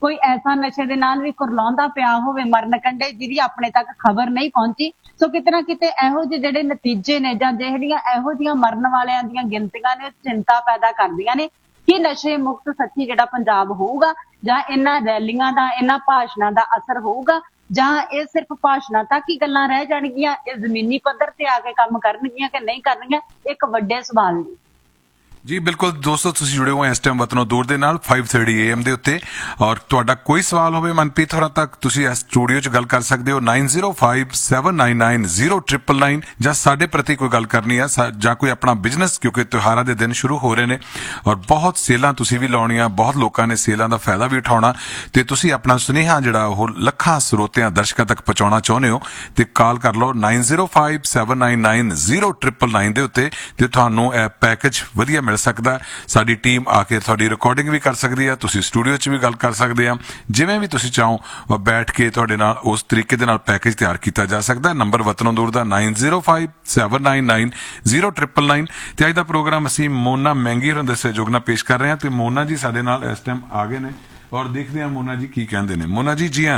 Speaker 2: ਕੋਈ ਐਸਾ ਨਸ਼ੇ ਦੇ ਨਾਲ ਵੀ ਕੁਰਲਾਉਂਦਾ ਪਿਆ ਹੋਵੇ ਮਰਨ ਕੰਢੇ ਜਿਹਦੀ ਆਪਣੇ ਤੱਕ ਖਬਰ ਨਹੀਂ ਪਹੁੰਚੀ। ਸੋ ਕਿਤੇ ਨਾ ਕਿਤੇ ਇਹੋ ਜਿਹੇ ਜਿਹੜੇ ਨਤੀਜੇ ਨੇ ਜਾਂ ਜਿਹੜੀਆਂ ਇਹੋ ਜਿਹੀਆਂ ਮਰਨ ਵਾਲਿਆਂ ਦੀਆਂ ਗਿਣਤੀਆਂ ਨੇ ਚਿੰਤਾ ਪੈਦਾ ਕਰਦੀਆਂ ਨੇ ਕਿ ਨਸ਼ੇ ਮੁਕਤ ਸੱਚੀ ਜਿਹੜਾ ਪੰਜਾਬ ਹੋਊਗਾ ਜਾਂ ਇਹਨਾਂ ਰੈਲੀਆਂ ਦਾ ਇਹਨਾਂ ਭਾਸ਼ਣਾਂ ਦਾ ਅਸਰ ਹੋਊਗਾ ਜਾਂ ਇਹ ਸਿਰਫ ਭਾਸ਼ਣਾਂ ਤੱਕ ਹੀ ਗੱਲਾਂ ਰਹਿ ਜਾਣਗੀਆਂ, ਇਹ ਜ਼ਮੀਨੀ ਪੱਧਰ ਤੇ ਆ ਕੇ ਕੰਮ ਕਰਨਗੀਆਂ ਕਿ ਨਹੀਂ ਕਰਨਗੀਆਂ, ਇੱਕ ਵੱਡੇ ਸਵਾਲ ਨੇ।
Speaker 1: ਜੀ ਬਿਲਕੁਲ ਦੋਸਤੋ, ਤੁਸੀਂ ਜੁੜੇ ਹੋ ਇਸ ਟਾਈਮ ਵਤਨੋਂ ਦੂਰ ਦੇ ਨਾਲ five thirty A M ਦੇ ਉੱਤੇ, ਔਰ ਤੁਹਾਡਾ ਕੋਈ ਸਵਾਲ ਹੋਵੇ ਮਨਪ੍ਰੀਤ ਹੋਰਾਂ ਤੱਕ ਤੁਸੀਂ ਇਸ ਸਟੂਡੀਓ 'ਚ ਗੱਲ ਕਰ ਸਕਦੇ ਹੋ nine zero five seven nine nine zero nine nine nine, ਜਾਂ ਸਾਡੇ ਪ੍ਰਤੀ ਕੋਈ ਗੱਲ ਕਰਨੀ ਹੈ ਜਾਂ ਕੋਈ ਆਪਣਾ ਬਿਜ਼ਨਸ, ਕਿਉਂਕਿ ਤਿਉਹਾਰਾਂ ਦੇ ਦਿਨ ਸ਼ੁਰੂ ਹੋ ਰਹੇ ਨੇ ਔਰ ਬਹੁਤ ਸੇਲਾਂ ਤੁਸੀਂ ਵੀ ਲਾਉਣੀਆਂ, ਬਹੁਤ ਲੋਕਾਂ ਨੇ ਸੇਲਾਂ ਦਾ ਫਾਇਦਾ ਵੀ ਉਠਾਉਣਾ, ਤੇ ਤੁਸੀਂ ਆਪਣਾ ਸੁਨੇਹਾ ਜਿਹੜਾ ਉਹ ਲੱਖਾਂ ਸਰੋਤਿਆਂ ਦਰਸ਼ਕਾਂ ਤੱਕ ਪਹੁੰਚਾਉਣਾ ਚਾਹੁੰਦੇ ਹੋ ਤੇ ਕਾਲ ਕਰ ਲਓ nine zero five seven nine nine zero nine nine ਦੇ ਉੱਤੇ, ਤੇ ਤੁਹਾਨੂੰ ਇਹ ਪੈਕੇਜ ਵਧੀਆ ਮਿਲ ਸਕਦਾ। ਸਾਡੀ ਟੀਮ ਆ ਕੇ ਤੁਹਾਡੀ ਰਿਕਾਰਡਿੰਗ ਵੀ ਕਰ ਸਕਦੀ ਹੈ, ਤੁਸੀਂ ਸਟੂਡੀਓ 'ਚ ਵੀ ਗੱਲ ਕਰ ਸਕਦੇ ਆ, ਜਿਵੇਂ ਵੀ ਤੁਸੀਂ ਚਾਹੋ ਬੈਠ ਕੇ ਤੁਹਾਡੇ ਨਾਲ ਉਸ ਤਰੀਕੇ ਦੇ ਨਾਲ ਪੈਕੇਜ ਤਿਆਰ ਕੀਤਾ ਜਾ ਸਕਦਾ। ਨੰਬਰ ਵਤਨੋਂ ਦੂਰ ਦਾ nine zero five seven nine nine zero nine nine। ਤੇ ਅੱਜ ਦਾ ਪ੍ਰੋਗਰਾਮ ਅਸੀਂ ਮੋਨਾ ਮਹਿੰਗੀ ਹੋਰਾਂ ਦੇ ਸਹਿਯੋਗ ਨਾਲ ਪੇਸ਼ ਕਰ ਰਹੇ ਹਾਂ, ਤੇ ਮੋਨਾ ਜੀ ਸਾਡੇ ਨਾਲ ਇਸ ਟਾਈਮ ਆ ਗਏ ਨੇ ਔਰ ਦੇਖਦੇ ਹਾਂ ਮੋਨਾ ਜੀ ਕੀ ਕਹਿੰਦੇ ਨੇ। ਮੋਨਾ ਜੀ, ਜੀ ਆਨ।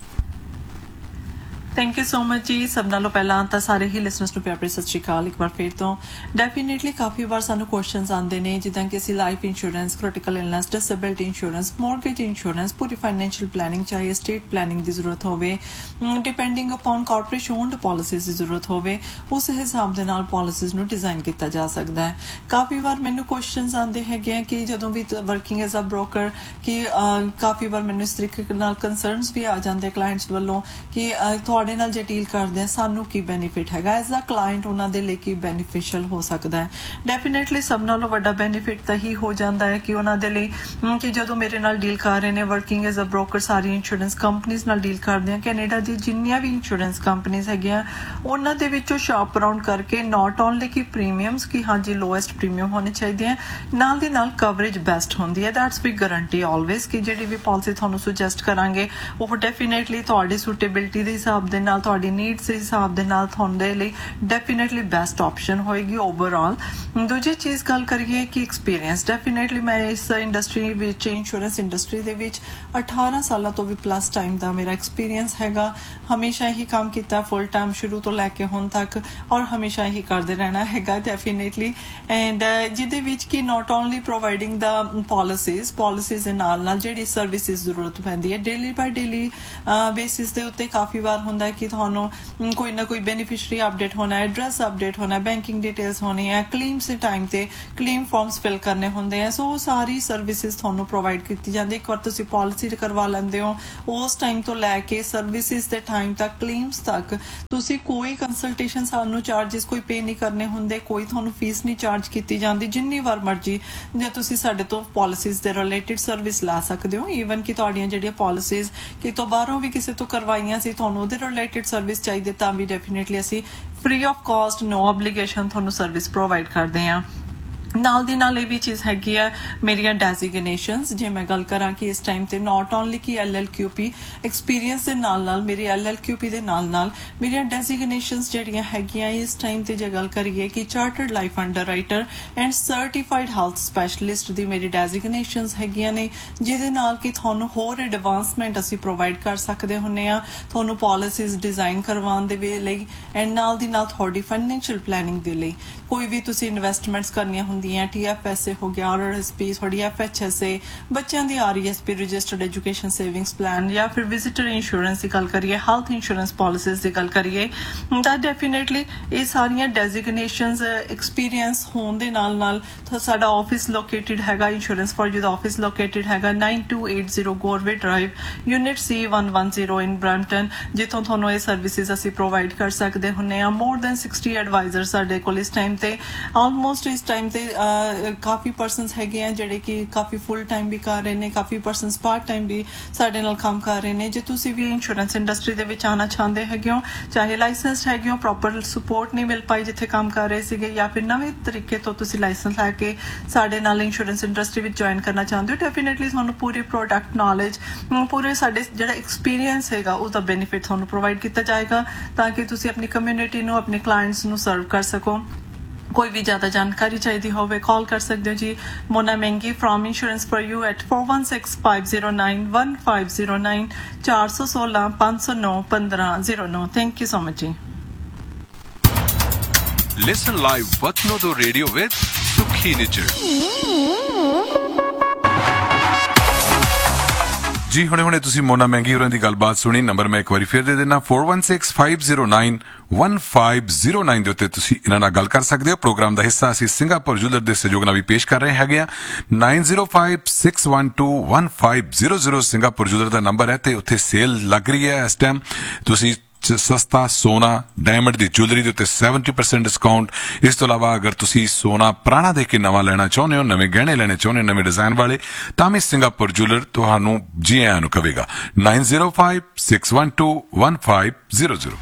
Speaker 3: ਥੈਂਕ ਯੂ ਸੋ ਮਚ ਜੀ। ਸਭ ਨਾਲੋਂ ਪਹਿਲਾਂ ਤਾਂ ਸਾਰੇ ਹੀ ਲਿਸਨਰਸ ਨੂੰ ਪਿਆਰ ਭਰੀ ਸਤਿ ਸ਼੍ਰੀ ਅਕਾਲ ਇੱਕ ਵਾਰ ਫਿਰ ਤੋਂ। ਡੈਫੀਨੇਟਲੀ ਕਾਫੀ ਵਾਰ ਸਾਨੂੰ ਕੁਐਸਚਨਸ ਆਉਂਦੇ ਨੇ, ਜਿੱਦਾਂ ਕਿ ਅਸੀਂ life insurance, critical illness, disability insurance, mortgage insurance, ਪੂਰੀ ਫਾਈਨੈਂਸ਼ੀਅਲ ਪਲੈਨਿੰਗ, ਚਾਹੇ ਸਟੇਟ ਪਲੈਨਿੰਗ ਦੀ ਜ਼ਰੂਰਤ ਹੋਵੇ, depending upon corporation owned policies ਦੀ ਜ਼ਰੂਰਤ ਹੋਵੇ, ਉਸ ਹਿਸਾਬ ਦੇ ਨਾਲ ਪਾਲਿਸੀਜ਼ ਨੂੰ ਡਿਜ਼ਾਈਨ ਕੀਤਾ ਜਾ ਸਕਦਾ ਹੈ। ਕਾਫੀ ਵਾਰ ਮੈਨੂੰ ਕੁਐਸਚਨਸ ਆਉਂਦੇ ਹੈਗੇ ਆ ਕਿ ਜਦੋਂ ਵੀ ਵਰਕਿੰਗ ਐਜ਼ ਅ ਬ੍ਰੋਕਰ, ਕਿ ਕਾਫੀ ਵਾਰ ਮੈਨੂੰ ਇਸ ਤਰੀਕੇ ਨਾਲ ਕੰਸਰਨਸ ਵੀ ਆ ਜਾਂਦੇ ਕਲਾਇੰਟਸ ਵੱਲੋਂ ਕਿ ਤੁਹਾਡੇ ਨਾਲ ਜੇ ਡੀਲ ਕਰਦੇ ਆ ਸਾਨੂੰ ਕੀ ਬੈਨੀਫਿਟ ਹੈਗਾ ਐਜ਼ ਅ ਕਲਾਇੰਟ, ਉਹਨਾਂ ਦੇ ਲਈ ਕੀ ਬੈਨੀਫੀਸ਼ੀਅਲ ਹੋ ਸਕਦਾ ਹੈ। ਡੈਫੀਨੇਟਲੀ ਸਭ ਨਾਲੋਂ ਵੱਡਾ ਬੈਨੀਫਿਟ ਤਾਂ ਹੀ ਹੋ ਜਾਂਦਾ ਹੈ ਕਿ ਉਹਨਾਂ ਦੇ ਲਈ ਕਿ ਜਦੋਂ ਮੇਰੇ ਨਾਲ ਡੀਲ ਕਰ ਰਹੇ ਨੇ working as a broker, sorry insurance ਕੰਪਨੀਆਂ ਨਾਲ ਡੀਲ ਕਰਦੇ ਆ, ਕੈਨੇਡਾ ਦੀ ਜਿੰਨੀਆਂ ਵੀ ਇੰਸ਼ੋਰੈਂਸ ਕੰਪਨੀਆਂ ਹੈਗੀਆਂ ਉਹਨਾਂ ਦੇ ਵਿੱਚੋਂ ਸ਼ਾਪ ਅਰਾਊਂਡ ਕਰਕੇ ਨਾਟ ਓਨਲੀ ਕਿ ਪ੍ਰੀਮੀਅਮਸ ਕਿ ਹਾਂਜੀ ਲੋਐਸਟ ਪ੍ਰੀਮੀਅਮ ਹੋਣੇ ਚਾਹੀਦੇ ਆ, ਨਾਲ ਦੀ ਨਾਲ ਕਵਰੇਜ ਬੈਸਟ ਹੁੰਦੀ ਹੈ। ਦੈਟਸ ਵੀ ਗਰੰਟੀ ਆਲਵੇਜ਼ ਕਿ ਜਿਹੜੀ ਵੀ ਪਾਲਿਸੀ ਤੁਹਾਨੂੰ ਸੁਜੈਸਟ ਕਰਾਂਗੇ ਉਹ ਡੈਫੀਨੇਟਲੀ ਤੁਹਾਡੀ ਸੂਟੇਬਿਲਿਟੀ ਦੇ ਹਿਸਾਬ ਦੇ ਨਾਲ, ਤੁਹਾਡੀ ਨੀਡਸ ਦੇ ਹਿਸਾਬ ਦੇ ਨਾਲ ਤੁਹਾਡੇ ਲਈ ਡੈਫੀਨੇਟਲੀ ਬੈਸਟ ਆਪਸ਼ਨ ਹੋਏਗੀ ਓਵਰਆਲ। ਦੂਜੀ ਚੀਜ਼ ਗੱਲ ਕਰੀਏ ਕਿ ਐਕਸਪੀਰੀਅੰਸ, ਡੈਫੀਨੇਟਲੀ ਮੈਂ ਇਸ ਇੰਡਸਟਰੀ ਵਿੱਚ, ਇੰਸ਼ੋਰੈਂਸ ਇੰਡਸਟਰੀ ਦੇ ਵਿੱਚ ਅਠਾਰਾਂ ਸਾਲਾਂ ਤੋਂ ਵੀ ਪਲੱਸ ਟਾਈਮ ਦਾ ਮੇਰਾ ਐਕਸਪੀਰੀਅੰਸ ਹੈਗਾ। ਹਮੇਸ਼ਾ ਹੀ ਕੰਮ ਕੀਤਾ ਫੁੱਲ ਟਾਈਮ ਸ਼ੁਰੂ ਤੋਂ ਲੈ ਕੇ ਹੁਣ ਤੱਕ, ਔਰ ਹਮੇਸ਼ਾ ਹੀ ਕਰਦੇ ਰਹਿਣਾ ਹੈਗਾ ਡੈਫੀਨੇਟਲੀ। ਐਂਡ ਜਿਹਦੇ ਵਿੱਚ ਕਿ not only providing the policies, policies ਦੇ ਨਾਲ ਨਾਲ ਜਿਹੜੀ ਸਰਵਿਸਿਜ਼ ਜ਼ਰੂਰਤ ਪੈਂਦੀ ਹੈ ਡੇਲੀ ਬਾਈ ਡੇਲੀ ਬੇਸਿਸ ਦੇ ਉੱਤੇ। ਕਾਫੀ ਵਾਰ ਹੁੰਦਾ ਕਿ ਤੁਹਾਨੂੰ ਕੋਈ ਨਾ ਕੋਈ ਬੈਨੀਫਿਸ਼ਰੀ ਅਪਡੇਟ ਹੋਣਾ, ਐਡਰੈਸ ਅਪਡੇਟ ਹੋਣਾ, ਬੈਂਕਿੰਗ ਡਿਟੇਲਸ ਹੋਣੀ ਹੈ, ਕਲੇਮਸ ਦੇ ਟਾਈਮ ਤੇ ਕਲੇਮ ਫਾਰਮਸ ਫਿਲ ਕਰਨੇ ਹੁੰਦੇ ਆ। ਸੋ ਸਾਰੀ ਸਰਵਿਸਿਜ਼ ਤੁਹਾਨੂੰ ਪ੍ਰੋਵਾਈਡ ਕੀਤੀ ਜਾਂਦੀ। ਇੱਕ ਵਾਰ ਤੁਸੀਂ ਪਾਲਿਸੀ ਕਰਵਾ ਲੈਂਦੇ ਹੋ, ਉਸ ਟਾਈਮ ਤੋਂ ਲੈ ਕੇ ਸਰਵਿਸਿਜ਼ ਦੇ ਟਾਈਮ ਤੱਕ, ਕਲੇਮਸ ਤੱਕ ਤੁਸੀਂ ਕੋਈ ਕੰਸਲਟੇਸ਼ਨ ਸਾਨੂੰ ਚਾਰजेस ਕੋਈ ਪੇ ਨਹੀਂ ਕਰਨੇ ਹੁੰਦੇ, ਕੋਈ ਤੁਹਾਨੂੰ ਫੀਸ ਨਹੀਂ ਚਾਰਜ ਕੀਤੀ ਜਾਂਦੀ। ਜਿੰਨੀ ਵਾਰ ਮਰਜ਼ੀ ਜੇ ਤੁਸੀਂ ਸਾਡੇ ਤੋਂ ਪਾਲਿਸੀਜ਼ ਦੇ ਰਿਲੇਟਡ ਸਰਵਿਸ ਲਾ ਸਕਦੇ ਹੋ। ਈਵਨ ਕਿ ਤੁਹਾਡੀਆਂ ਜਿਹੜੀਆਂ ਪਾਲਿਸੀਜ਼ ਕਿਤੋਂ ਬਾਹਰੋਂ ਵੀ ਕਿਸੇ ਤੋਂ ਕਰਵਾਈਆਂ ਸੀ, ਤੁਹਾਨੂੰ ਉਹਦੇ ਰਿਲੇਟਡ ਸਰਵਿਸ ਚਾਹੀਦੀ ਤਾਂ ਵੀ ਡੈਫੀਨੇਟਲੀ ਅਸੀਂ free of cost, no obligation ਤੁਹਾਨੂੰ ਸਰਵਿਸ ਪ੍ਰੋਵਾਈਡ ਕਰਦੇ ਹਾਂ। ਨਾਲ ਦੀ ਨਾਲ ਇਹ ਵੀ ਚੀਜ਼ ਹੈਗੀ ਆ ਮੇਰੀਆਂ ਡੈਜ਼ਿਗਨੇਸ਼ਨਸ। ਜੇ ਮੈਂ ਗੱਲ ਕਰਾਂ ਕਿ ਇਸ ਟਾਈਮ ਤੇ ਨਾਟ ਓਨਲੀ ਕਿ ਐਲ ਐਲ ਕਿਊ ਪੀ ਐਕਸਪੀਰੀਅੰਸ ਦੇ ਨਾਲ ਨਾਲ, ਮੇਰੀ ਐਲ ਐਲ ਕਿਊ ਪੀ ਦੇ ਨਾਲ ਨਾਲ ਮੇਰੀਆਂ ਡੈਜ਼ਿਗਨੇਸ਼ਨਸ ਜਿਹੜੀਆਂ ਹੈਗੀਆਂ ਇਸ ਟਾਈਮ ਤੇ ਜੇ ਗੱਲ ਕਰੀਏ ਕਿ chartered life ਅੰਡਰਰਾਈਟਰ and certified health specialist ਦੀ ਮੇਰੀ ਡੈਜ਼ਿਗਨੇਸ਼ਨਸ ਹੈਗੀਆਂ ਨੇ, ਜਿਹਦੇ ਨਾਲ ਕਿ ਤੁਹਾਨੂੰ ਹੋਰ ਐਡਵਾਂਸਮੈਂਟ ਅਸੀਂ ਪ੍ਰੋਵਾਈਡ ਕਰ ਸਕਦੇ ਹੁੰਨੇ ਆ, ਤੁਹਾਨੂੰ ਪਾਲਿਸੀਜ਼ ਡਿਜ਼ਾਈਨ ਕਰਵਾਉਣ ਦੇ ਵੇ ਲਈ ਐਂਡ ਨਾਲ ਦੀ ਨਾਲ ਤੁਹਾਡੀ ਫਾਈਨੈਂਸ਼ੀਅਲ ਪਲੈਨਿੰਗ ਦੇ ਲਈ। ਕੋਈ ਵੀ ਤੁਸੀਂ ਇਨਵੈਸਟਮੈਂਟਸ ਕਰਨੀਆਂ ਹੁੰਦੀਆਂ, ਟੀ ਐਫ ਐਸ ਏ ਹੋ ਗਿਆ, ਆਰ ਐਸ ਪੀ, ਤੁਹਾਡੀ ਐਫ ਐਚ ਐਸ ਏ, ਬੱਚਿਆਂ ਦੀ R E S P registered education savings plan, ਜਾਂ ਫਿਰ ਵਿਜ਼ਿਟਰ ਇੰਸ਼ੋਰੈਂਸ ਦੀ ਗੱਲ ਕਰੀਏ, ਹੈਲਥ ਇੰਸ਼ੋਰੈਂਸ ਪਾਲਿਸੀਜ਼ ਦੀ ਗੱਲ ਕਰੀਏ, ਤਾਂ ਡੈਫੀਨੇਟਲੀ ਇਹ ਸਾਰੀਆਂ ਡੈਜ਼ਿਗਨੇਸ਼ਨਸ ਐਕਸਪੀਰੀਅੰਸ ਹੋਣ ਦੇ ਨਾਲ ਨਾਲ ਸਾਡਾ ਆਫਿਸ ਲੋਕੇਟਡ ਹੈਗਾ, insurance for you the office located ਹੈਗਾ nine two eight zero ਗੋਰਵੇ drive, unit ਸੀ one one zero ਇਨ ਬ੍ਰੈਂਪਟਨ, ਜਿੱਥੋਂ ਤੁਹਾਨੂੰ ਇਹ ਸਰਵਿਸਿਜ਼ ਅਸੀਂ ਪ੍ਰੋਵਾਈਡ ਕਰ ਸਕਦੇ ਹੁੰਨੇ ਆ। ਮੋਰ ਦੈਨ sixty ਐਡਵਾਈਜ਼ਰ ਸਾਡੇ ਕੋਲ ਇਸ ਟਾਈਮ ਤੇ, ਆਲਮੋਸਟ ਇਸ ਟਾਈਮ ਤੇ ਕਾਫੀ ਪਰਸਨਸ ਹੈਗੇ ਆ ਜਿਹੜੇ ਕਿ ਕਾਫੀ ਫੁੱਲ ਟਾਈਮ ਵੀ ਕਰ ਰਹੇ ਨੇ, ਕਾਫੀ ਪਰਸਨਸ ਪਾਰਟ ਟਾਈਮ ਵੀ ਸਾਡੇ ਨਾਲ ਕੰਮ ਕਰ ਰਹੇ ਨੇ। ਜੇ ਤੁਸੀਂ ਵੀ ਇੰਸ਼ੋਰੈਂਸ ਇੰਡਸਟਰੀ ਦੇ ਵਿੱਚ ਆਉਣਾ ਚਾਹੁੰਦੇ ਹੈਗੇ ਹੋ, ਚਾਹੇ ਲਾਇਸੈਂਸਡ ਹੈਗੇ ਹੋ, ਪ੍ਰੋਪਰ ਸਪੋਰਟ ਨਹੀਂ ਮਿਲ ਪਾਈ ਜਿੱਥੇ ਕੰਮ ਕਰ ਰਹੇ ਸੀਗੇ, ਜਾਂ ਫਿਰ ਨਵੇਂ ਤਰੀਕੇ ਤੋਂ ਤੁਸੀਂ ਲਾਇਸੈਂਸ ਲੈ ਕੇ ਸਾਡੇ ਨਾਲ ਇੰਸ਼ੋਰੈਂਸ ਇੰਡਸਟਰੀ ਵਿੱਚ ਜੁਆਇਨ ਕਰਨਾ ਚਾਹੁੰਦੇ ਹੋ, ਡੈਫੀਨੇਟਲੀ ਤੁਹਾਨੂੰ ਪੂਰੀ ਪ੍ਰੋਡਕਟ ਨੌਲੇਜ, ਪੂਰੇ ਸਾਡੇ ਜਿਹੜਾ ਐਕਸਪੀਰੀਅੰਸ ਹੈਗਾ ਉਹਦਾ ਬੈਨੀਫਿਟ ਤੁਹਾਨੂੰ ਪ੍ਰੋਵਾਈਡ ਕੀਤਾ ਜਾਏਗਾ, ਤਾਂ ਕਿ ਤੁਸੀਂ ਆਪਣੀ ਕਮਿਊਨਿਟੀ ਨੂੰ, ਆਪਣੇ ਕਲਾਇੰਟਸ ਨੂੰ ਸਰਵ ਕਰ ਸਕੋ। ਕੋਈ ਵੀ ਜ਼ਿਆਦਾ ਜਾਣਕਾਰੀ ਚਾਹੀਦੀ ਹੋਵੇ ਕਾਲ ਕਰ ਸਕਦੇ ਹੋ ਜੀ ਮੋਨਾ ਮਹਿੰਗੀ from insurance for you at four one six five zero nine one five zero nine four one six five zero nine one five zero nine thank you so much ਜੀ
Speaker 1: ਲਿਸਨ ਲਾਈਵ ਵਤਨੋ ਰੇਡੀਓ ਵਿਦ ਸੁਖੀ ਨਿਚੜ ਜੀ ਹੁਣੇ ਹੁਣੇ ਤੁਸੀਂ ਮੋਨਾ ਮਹਿੰਗੀ ਹੋਰਾਂ ਦੀ ਗੱਲਬਾਤ ਸੁਣੀ ਨੰਬਰ ਮੈਂ ਇੱਕ ਵਾਰੀ ਫਿਰ ਦੇ ਦੇਣਾ four one six five zero nine one five zero nine ਦੇ ਉੱਤੇ ਤੁਸੀਂ ਇਹਨਾਂ ਨਾਲ ਗੱਲ ਕਰ ਸਕਦੇ ਹੋ ਪ੍ਰੋਗਰਾਮ ਦਾ ਹਿੱਸਾ ਅਸੀਂ ਸਿੰਗਾਪੁਰ ਜੁਲਰ ਦੇ ਸਹਿਯੋਗ ਨਾਲ ਵੀ ਪੇਸ਼ ਕਰ ਰਹੇ ਹੈਗੇ ਆ nine zero five six one two one five zero zero Singapore ਜੁਲਰ ਦਾ ਨੰਬਰ ਹੈ ਤੇ ਉੱਥੇ ਸੇਲ ਲੱਗ ਰਹੀ ਹੈ ਇਸ ਟਾਈਮ ਤੁਸੀਂ ਸਸਤਾ ਸੋਨਾ ਡਾਇਮੰਡ ਦੀ ਜੁਐਲਰੀ ਦੇ ਉੱਤੇ seventy percent ਡਿਸਕਾਊਂਟ ਇਸ ਤੋਂ ਇਲਾਵਾ ਅਗਰ ਤੁਸੀਂ ਸੋਨਾ ਪੁਰਾਣਾ ਦੇ ਕੇ ਨਵਾਂ ਲੈਣਾ ਚਾਹੁੰਦੇ ਹੋ ਨਵੇਂ ਗਹਿਣੇ ਲੈਣੇ ਚਾਹੁੰਦੇ ਹੋ ਨਵੇਂ ਡਿਜ਼ਾਈਨ ਵਾਲੇ ਤਾਂ ਵੀ ਸਿੰਗਾਪੁਰ ਜੁਐਲਰ ਤੁਹਾਨੂੰ ਜੀ ਆਇਆਂ ਨੂੰ ਕਹੇਗਾ nine zero five six one two one five zero zero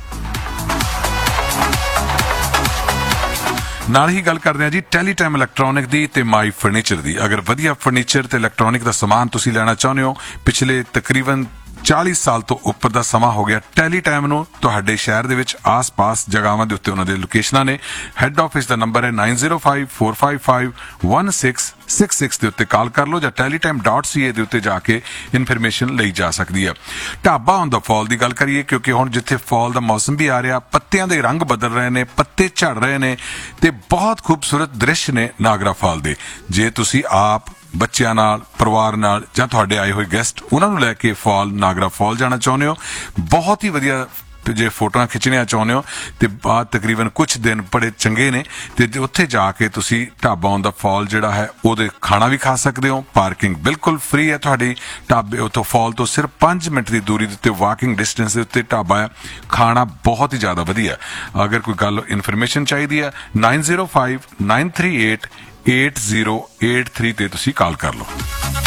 Speaker 1: ਨਾਲ ਹੀ ਗੱਲ ਕਰਦੇ ਹਾਂ ਜੀ ਟੈਲੀਟਾਈਮ ਇਲੈਕਟ੍ਰੋਨਿਕ ਦੀ ਤੇ ਮਾਈ ਫਰਨੀਚਰ ਦੀ ਅਗਰ ਵਧੀਆ ਫਰਨੀਚਰ ਤੇ ਇਲੈਕਟ੍ਰੋਨਿਕ ਦਾ ਸਮਾਨ ਤੁਸੀਂ ਲੈਣਾ ਚਾਹੁੰਦੇ ਹੋ ਪਿਛਲੇ ਤਕਰੀਬਨ ਚਾਲੀ ਸਾਲ ਤੋਂ ਉੱਪਰ ਦਾ ਸਮਾਂ ਹੋ ਗਿਆ ਟੈਲੀਟਾਈਮ ਨੂੰ ਤੁਹਾਡੇ ਸ਼ਹਿਰ ਦੇ ਵਿੱਚ ਆਸ-ਪਾਸ ਜਗ੍ਹਾਵਾਂ ਦੇ ਉੱਤੇ ਉਹਨਾਂ ਦੇ ਲੋਕੇਸ਼ਨਾਂ ਨੇ ਹੈੱਡ ਆਫਿਸ ਦਾ ਨੰਬਰ ਹੈ nine zero five four five five one six six six ਦੇ ਉੱਤੇ ਕਾਲ ਕਰ ਲਓ ਜਾਂ teletyme dot c a ਦੇ ਉੱਤੇ ਜਾ ਕੇ ਇਨਫੋਰਮੇਸ਼ਨ ਲਈ ਜਾ ਸਕਦੀ ਹੈ ਢਾਬਾ ਔਨ ਦਾ ਫਾਲ ਦੀ ਗੱਲ ਕਰੀਏ ਕਿਉਂਕਿ ਹੁਣ ਜਿੱਥੇ ਫਾਲ ਦਾ ਮੌਸਮ ਵੀ ਆ ਰਿਹਾ ਪੱਤਿਆਂ ਦੇ ਰੰਗ ਬਦਲ ਰਹੇ ਨੇ ਪੱਤੇ ਝੜ ਰਹੇ ਨੇ ਤੇ ਬਹੁਤ ਖੂਬਸੂਰਤ ਦ੍ਰਿਸ਼ ਨੇ ਨਾਗਰਾ ਫਾਲ ਦੇ ਜੇ ਤੁਸੀਂ ਆਪ ਬੱਚਿਆਂ ਨਾਲ ਪਰਿਵਾਰ ਨਾਲ ਜਾਂ ਤੁਹਾਡੇ ਆਏ ਹੋਏ ਗੈਸਟ ਉਹਨਾਂ ਨੂੰ ਲੈ ਕੇ ਫਾਲ ਨਾਗਰਾ ਫਾਲ ਜਾਣਾ ਚਾਹੁੰਦੇ ਹੋ ਬਹੁਤ ਹੀ ਵਧੀਆ ਜੇ ਫੋਟੋਆਂ ਖਿੱਚਣੀਆਂ ਚਾਹੁੰਦੇ ਹੋ ਤੇ ਬਾਅਦ ਤਕਰੀਬਨ ਕੁਝ ਦਿਨ ਬੜੇ ਚੰਗੇ ਨੇ ਤੇ ਉੱਥੇ ਜਾ ਕੇ ਤੁਸੀਂ ਢਾਬਾ ਔਨ ਦਾ ਫਾਲ ਜਿਹੜਾ ਹੈ ਉਹਦੇ ਖਾਣਾ ਵੀ ਖਾ ਸਕਦੇ ਹੋ ਪਾਰਕਿੰਗ ਬਿਲਕੁਲ ਫ੍ਰੀ ਹੈ ਤੁਹਾਡੀ ਢਾਬੇ ਉੱਥੋਂ ਫਾਲ ਤੋਂ ਸਿਰਫ ਪੰਜ ਮਿੰਟ ਦੀ ਦੂਰੀ ਦੇ ਉੱਤੇ ਵਾਕਿੰਗ ਡਿਸਟੈਂਸ ਦੇ ਉੱਤੇ ਢਾਬਾ ਹੈ ਖਾਣਾ ਬਹੁਤ ਹੀ ਜ਼ਿਆਦਾ ਵਧੀਆ ਅਗਰ ਕੋਈ ਗੱਲ ਇਨਫੋਰਮੇਸ਼ਨ ਚਾਹੀਦੀ ਹੈ nine zero five nine three eight eight zero eight three ਤੇ ਤੁਸੀਂ ਕਾਲ ਕਰ ਲਓ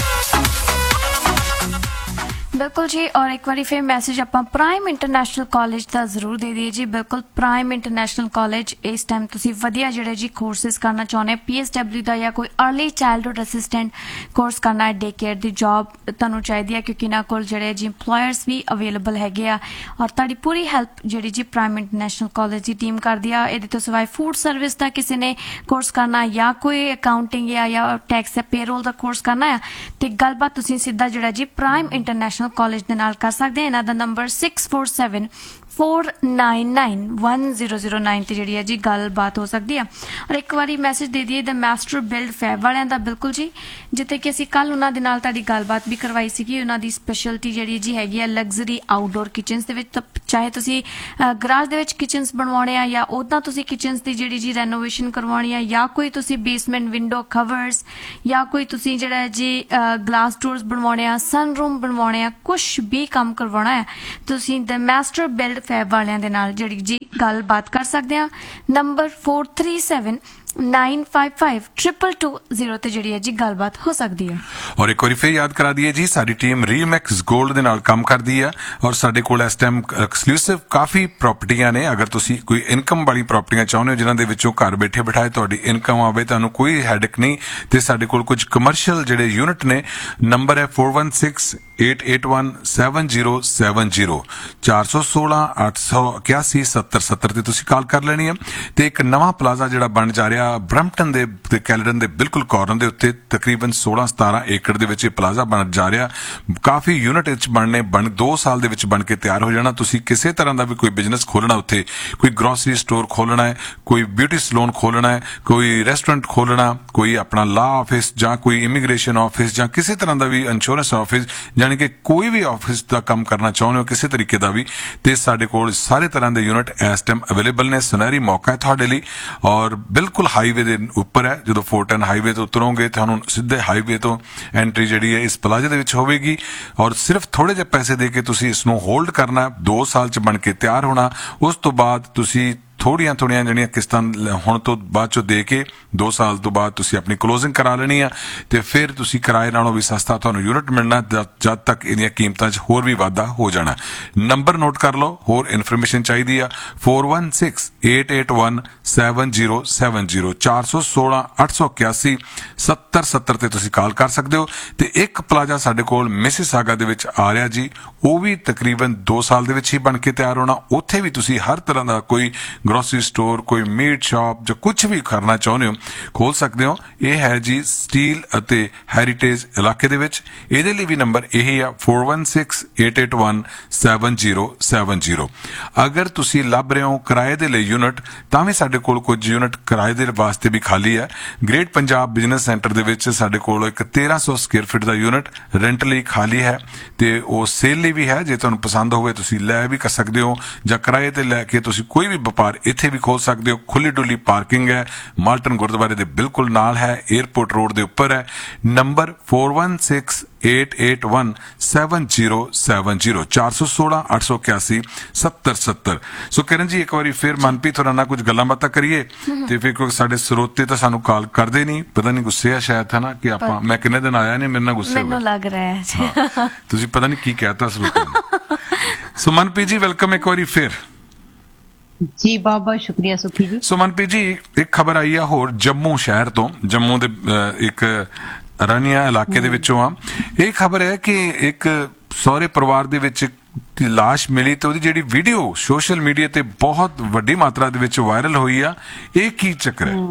Speaker 4: बिल्कुल जी और एक बार फिर मैसेज आप प्राइम इंटरनेशनल कॉलेज का जरूर दे दिए जी बिल्कुल प्राइम इंटरनेशनल कॉलेज इस टाइम तुसी वधिया जिहड़े जी कोर्सेज करना चाहुंदे पी एस डबल्यू का या कोई अर्ली चाइल्डहुड असिस्टेंट कोर्स करना है डे केयर की जॉब तुहानूं चाहिदी है क्योंकि इन्हां कोल जिहड़े जी इंप्लॉयर्स भी अवेलेबल हैगे आ और तुहाडी पूरी हेल्प जिहड़ी जी प्राइम इंटरनेशनल कॉलेज की टीम करदी आ इहदे तो सिवाय फूड सर्विस का किसी ने कोर्स करना या कोई अकाउंटिंग या या टैक्स पेरोल का कोर्स करना है तो गलबात तुसी सीधा जिहड़ा जी प्राइम इंटरनेशनल कॉलेज दे नाल कर सकते हैं इन्हां दा number six four seven four nine nine one zero zero nine ते जिहड़ी है जी गलबात हो सकती है और एक बारी मैसेज दे दिए द मास्टर बिल्ड फैब वालियां दा बिल्कुल जी जिथे कि असीं कल उन्हां दे नाल तुहाडी गलबात भी करवाई सीगी उन्हां दी स्पैशलिटी जिहड़ी जी हैगी है लग्जरी आउटडोर किचन्स दे विच चाहे तुसीं गराज दे विच किचन्स बनवाउणे आ या उदां तुसीं किचन्स दी जिहड़ी जी रेनोवेशन करवाउणी आ या कोई तुसीं बेसमेंट विंडो कवर्स या कोई तुसीं जिहड़ा जी ग्लास डोर्स बनवाउणे आ सनरूम बनवाउणे आ कुछ भी काम करवाउणा है तुसीं द मास्टर बिल्ड फैब वालियां दे नाल जिहड़ी जी गलबात कर सकदे आ number four three seven nine five five triple two zero ਤੇ ਜਿਹੜੀ ਹੈ ਜੀ ਗੱਲਬਾਤ ਹੋ ਸਕਦੀ ਹੈ
Speaker 1: ਔਰ ਇੱਕ ਵਾਰੀ ਫੇਰ ਯਾਦ ਕਰਾ ਦਈਏ ਜੀ ਸਾਡੀ ਟੀਮ ਰੀਮੈਕਸ 골ਡ ਦੇ ਨਾਲ ਕੰਮ ਕਰਦੀ ਹੈ ਔਰ ਸਾਡੇ ਕੋਲ ਇਸ ਟਾਈਮ ਐਕਸਕਲੂਸਿਵ ਕਾਫੀ ਪ੍ਰਾਪਰਟੀਆਂ ਨੇ ਅਗਰ ਤੁਸੀਂ ਕੋਈ ਇਨਕਮ ਵਾਲੀ ਪ੍ਰਾਪਰਟੀਆਂ ਚਾਹੁੰਦੇ ਹੋ ਜਿਨ੍ਹਾਂ ਦੇ ਵਿੱਚੋਂ ਘਰ ਬੈਠੇ ਬਿਠਾਏ ਤੁਹਾਡੀ ਇਨਕਮ ਆਵੇ ਤੁਹਾਨੂੰ ਕੋਈ ਹੈਡਕ ਨਹੀਂ ਤੇ ਸਾਡੇ ਕੋਲ ਕੁਝ ਕਮਰਸ਼ੀਅਲ ਜਿਹੜੇ ਯੂਨਿਟ ਨੇ ਨੰਬਰ ਹੈ four one six eight eight one seven zero seven zero four one six eight one eight seven seven seven ਤੇ ਤੁਸੀਂ ਕਾਲ ਕਰ ਲੈਣੀ ਹੈ ਤੇ ਇੱਕ ਨਵਾਂ ਪਲਾਜ਼ਾ ਜਿਹੜਾ ਬਣ ਜਾ ਰਿਹਾ ਬ੍ਰੈਂਪਟਨ ਦੇ ਤੇ ਕੈਲਡਨ ਦੇ ਬਿਲਕੁਲ ਕਾਰਨਰ ਦੇ ਉੱਤੇ ਤਕਰੀਬਨ sixteen seventeen ਏਕੜ ਦੇ ਵਿੱਚ ਇਹ ਪਲਾਜ਼ਾ ਬਣ ਜਾ ਰਿਹਾ ਕਾਫੀ ਯੂਨਿਟ ਵਿੱਚ ਬਣਨੇ ਬਣ ਦੋ ਸਾਲ ਦੇ ਵਿੱਚ ਬਣ ਕੇ ਤਿਆਰ ਹੋ ਜਾਣਾ ਤੁਸੀਂ ਕਿਸੇ ਤਰ੍ਹਾਂ ਦਾ ਵੀ ਕੋਈ ਬਿਜ਼ਨਸ ਖੋਲਣਾ ਉੱਥੇ ਕੋਈ ਗਰੋਸਰੀ ਸਟੋਰ ਖੋਲਣਾ ਹੈ ਕੋਈ ਬਿਊਟੀ ਸਲੂਨ ਖੋਲਣਾ ਹੈ ਕੋਈ ਰੈਸਟੋਰੈਂਟ ਖੋਲਣਾ ਕੋਈ ਆਪਣਾ ਲਾ ਆਫਿਸ ਜਾਂ ਕੋਈ ਇਮੀਗ੍ਰੇਸ਼ਨ ਆਫਿਸ ਜਾਂ ਕਿਸੇ ਤਰ੍ਹਾਂ ਦਾ ਵੀ ਇੰਸ਼ੋਰੈਂਸ ਆਫਿਸ ਯਾਨੀ ਕਿ ਕੋਈ ਵੀ ਆਫਿਸ ਦਾ ਕੰਮ ਕਰਨਾ ਚਾਹੁੰਦੇ ਹੋ ਕਿਸੇ ਤਰੀਕੇ ਦਾ ਵੀ ਤੇ ਸਾਡੇ ਕੋਲ ਸਾਰੇ ਤਰ੍ਹਾਂ ਦੇ ਯੂਨਿਟ ਇਸ ਟਾਈਮ ਅਵੇਲੇਬਲ ਨੇ ਸੁਨਹਿਰੀ ਮੌਕਾ ਹੈ ਤੁਹਾਡੇ ਲਈ ਔਰ ਬਿਲਕੁਲ ਹਾਈਵੇ ਦੇ ਉੱਪਰ ਹੈ ਜਦੋਂ four ten ਹਾਈਵੇ ਤੋਂ ਉਤਰੋਗੇ ਤੁਹਾਨੂੰ ਸਿੱਧੇ ਹਾਈਵੇ ਤੋਂ ਐਂਟਰੀ ਜਿਹੜੀ ਹੈ ਇਸ ਪਲਾਜ਼ੇ ਦੇ ਵਿੱਚ ਹੋਵੇਗੀ ਔਰ ਸਿਰਫ ਥੋੜੇ ਜਿਹੇ ਪੈਸੇ ਦੇ ਕੇ ਤੁਸੀਂ ਇਸ ਨੂੰ ਹੋਲਡ ਕਰਨਾ ਦੋ ਸਾਲ ਚ ਬਣ ਕੇ ਤਿਆਰ ਹੋਣਾ ਉਸ ਤੋਂ ਬਾਅਦ ਤੁਸੀਂ ਥੋੜੀਆਂ ਥੋੜੀਆਂ ਜਿਹੜੀਆਂ ਕਿਸ਼ਤਾਂ ਹੁਣ ਤੋਂ ਬਾਅਦ ਚੋਂ ਦੇ ਕੇ ਦੋ ਸਾਲ ਤੋਂ ਬਾਅਦ ਤੁਸੀਂ ਆਪਣੀ ਕਲੋਜ਼ਿੰਗ ਕਰਾ ਲੈਣੀ ਆ ਤੇ ਫਿਰ ਤੁਸੀਂ ਕਿਰਾਏ ਨਾਲੋਂ ਵੀ ਸਸਤਾ ਤੁਹਾਨੂੰ ਯੂਨਿਟ ਮਿਲਣਾ ਜਦ ਤੱਕ ਇਹਦੀਆਂ ਕੀਮਤਾਂ 'ਚ ਹੋਰ ਵੀ ਵਾਧਾ ਹੋ ਜਾਣਾ ਨੰਬਰ ਨੋਟ ਕਰ ਲਓ ਹੋਰ ਇਨਫੋਰਮੇਸ਼ਨ ਚਾਹੀਦੀ ਆ four one six eight eight one seven zero seven zero four one six eight one one seven seven seven ਤੇ ਤੁਸੀਂ ਕਾਲ ਕਰ ਸਕਦੇ ਹੋ ਤੇ ਇੱਕ ਪਲਾਜ਼ਾ ਸਾਡੇ ਕੋਲ ਮਿਸਿਸਾਗਾ ਦੇ ਵਿੱਚ ਆ ਰਿਹਾ ਜੀ ਉਹ ਵੀ ਤਕਰੀਬਨ ਦੋ ਸਾਲ ਦੇ ਵਿੱਚ ਹੀ ਬਣ ਕੇ ਤਿਆਰ ਹੋਣਾ ਉੱਥੇ ਵੀ ਤੁਸੀਂ ਹਰ ਤਰ੍ਹਾਂ ਦਾ ਕੋਈ ਗਰੋਸਰੀ ਸਟੋਰ, ਕੋਈ ਮੀਟ ਸ਼ਾਪ ਜਾਂ ਕੁਝ ਵੀ ਕਰਨਾ ਚਾਹੁੰਦੇ ਹੋ ਖੋਲ ਸਕਦੇ ਹੋ। ਇਹ ਹੈ ਜੀ ਸਟੀਲ ਅਤੇ ਹੈਰੀਟੇਜ ਇਲਾਕੇ ਦੇ ਵਿੱਚ। ਇਹਦੇ ਲਈ ਵੀ ਨੰਬਰ ਇਹੀ ਆ four one six eight eight one seven zero seven zero। ਅਗਰ ਤੁਸੀਂ ਲੱਭ ਰਹੇ ਹੋ ਕਿਰਾਏ ਦੇ ਲਈ ਯੂਨਿਟ ਤਾਂ ਵੀ ਸਾਡੇ ਕੋਲ ਕੁਝ ਯੂਨਿਟ ਕਿਰਾਏ ਦੇ ਵਾਸਤੇ ਵੀ ਖਾਲੀ ਹੈ। ਗ੍ਰੇਟ ਪੰਜਾਬ ਬਿਜ਼ਨਸ ਸੈਂਟਰ ਦੇ ਵਿੱਚ ਸਾਡੇ ਕੋਲ ਇੱਕ ਤੇਰਾਂ ਸੌ ਸਕੁਅਰ ਫੀਟ ਦਾ ਯੂਨਿਟ ਰੈਂਟ ਲਈ ਖਾਲੀ ਹੈ ਤੇ ਉਹ ਸੇਲ ਲਈ ਵੀ ਹੈ। ਜੇ ਤੁਹਾਨੂੰ ਪਸੰਦ ਹੋਵੇ ਤੁਸੀਂ ਲੈ ਵੀ ਕਰ ਸਕਦੇ ਹੋ ਜਾਂ ਕਿਰਾਏ ਤੇ ਲੈ ਕੇ ਤੁਸੀਂ ਕੋਈ ਵੀ ਵਪਾਰ ਇੱਥੇ ਵੀ ਖੋਲ ਸਕਦੇ ਹੋ। ਖੁੱਲੀ ਡੁੱਲੀ ਪਾਰਕਿੰਗ ਹੈ, ਮਾਲਟਨ ਗੁਰਦੁਆਰੇ ਦੇ ਬਿਲਕੁਲ ਨਾਲ ਹੈ, 에ਅਰਪੋਰਟ ਰੋਡ ਦੇ ਉੱਪਰ ਹੈ। Number four one six eight eight one seven zero seven zero ਚਾਰ ਸੌ ਸੋਲਾਂ ਅੱਠ ਸੌ ਇਕਿਆਸੀ ਸੱਤਰ ਸੱਤਰ। ਸੋ ਕਿਰਨ ਜੀ ਇੱਕ ਵਾਰੀ ਫਿਰ ਮਨਪ੍ਰੀਤ ਹੋਰਾਂ ਨਾਲ ਕੁਝ ਗੱਲਾਂ ਬਾਤਾਂ ਕਰੀਏ ਤੇ ਫਿਰ ਕਿਉਂਕਿ ਸਾਡੇ ਸਰੋਤੇ ਤਾਂ ਸਾਨੂੰ ਕਾਲ ਕਰਦੇ ਨਹੀਂ, ਪਤਾ ਨਹੀਂ ਗੁੱਸੇ ਆ ਸ਼ਾਇਦ ਹੈ ਨਾ ਕਿ ਆਪਾਂ ਮੈਂ ਕਿੰਨੇ ਦਿਨ ਆਇਆ ਨਹੀਂ, ਮੇਰੇ ਨਾਲ ਗੁੱਸੇ
Speaker 4: ਮੈਨੂੰ ਲੱਗ ਰਿਹਾ ਹੈ
Speaker 1: ਤੁਸੀਂ ਪਤਾ ਨਹੀਂ ਕੀ ਕਹਿਤਾ ਸਰੋਤੇ ਨੂੰ। ਸੋ ਮਨਪ੍ਰੀਤ ਜੀ ਵੈਲਕਮ ਇੱਕ ਵਾਰੀ ਫਿਰ।
Speaker 2: ਜੀ ਬਹੁਤ ਬਹੁਤ ਸ਼ੁਕਰੀਆ ਸੁਖੀ ਜੀ।
Speaker 1: ਸੋ ਮਨਪ੍ਰੀਤ ਜੀ ਇੱਕ ਖਬਰ ਆਈ ਆ ਹੋਰ ਜੰਮੂ ਸ਼ਹਿਰ ਤੋਂ, ਜੰਮੂ ਦੇ ਇੱਕ ਰਾਨੀਆ ਇਲਾਕੇ ਦੇ ਵਿੱਚੋਂ ਆ। ਇਹ ਖਬਰ ਹੈ ਕਿ ਇੱਕ ਸਹੁਰੇ ਪਰਿਵਾਰ ਦੇ ਵਿੱਚ ਲਾਸ਼ ਮਿਲੀ ਤੇ ਉਹਦੀ ਜਿਹੜੀ ਵੀਡੀਓ ਸੋਸ਼ਲ ਮੀਡੀਆ ਤੇ ਬਹੁਤ ਵੱਡੀ ਮਾਤਰਾ ਦੇ ਵਿੱਚ ਵਾਇਰਲ ਹੋਈ ਆ। ਇਹ ਕੀ ਚੱਕਰ ਹੈ?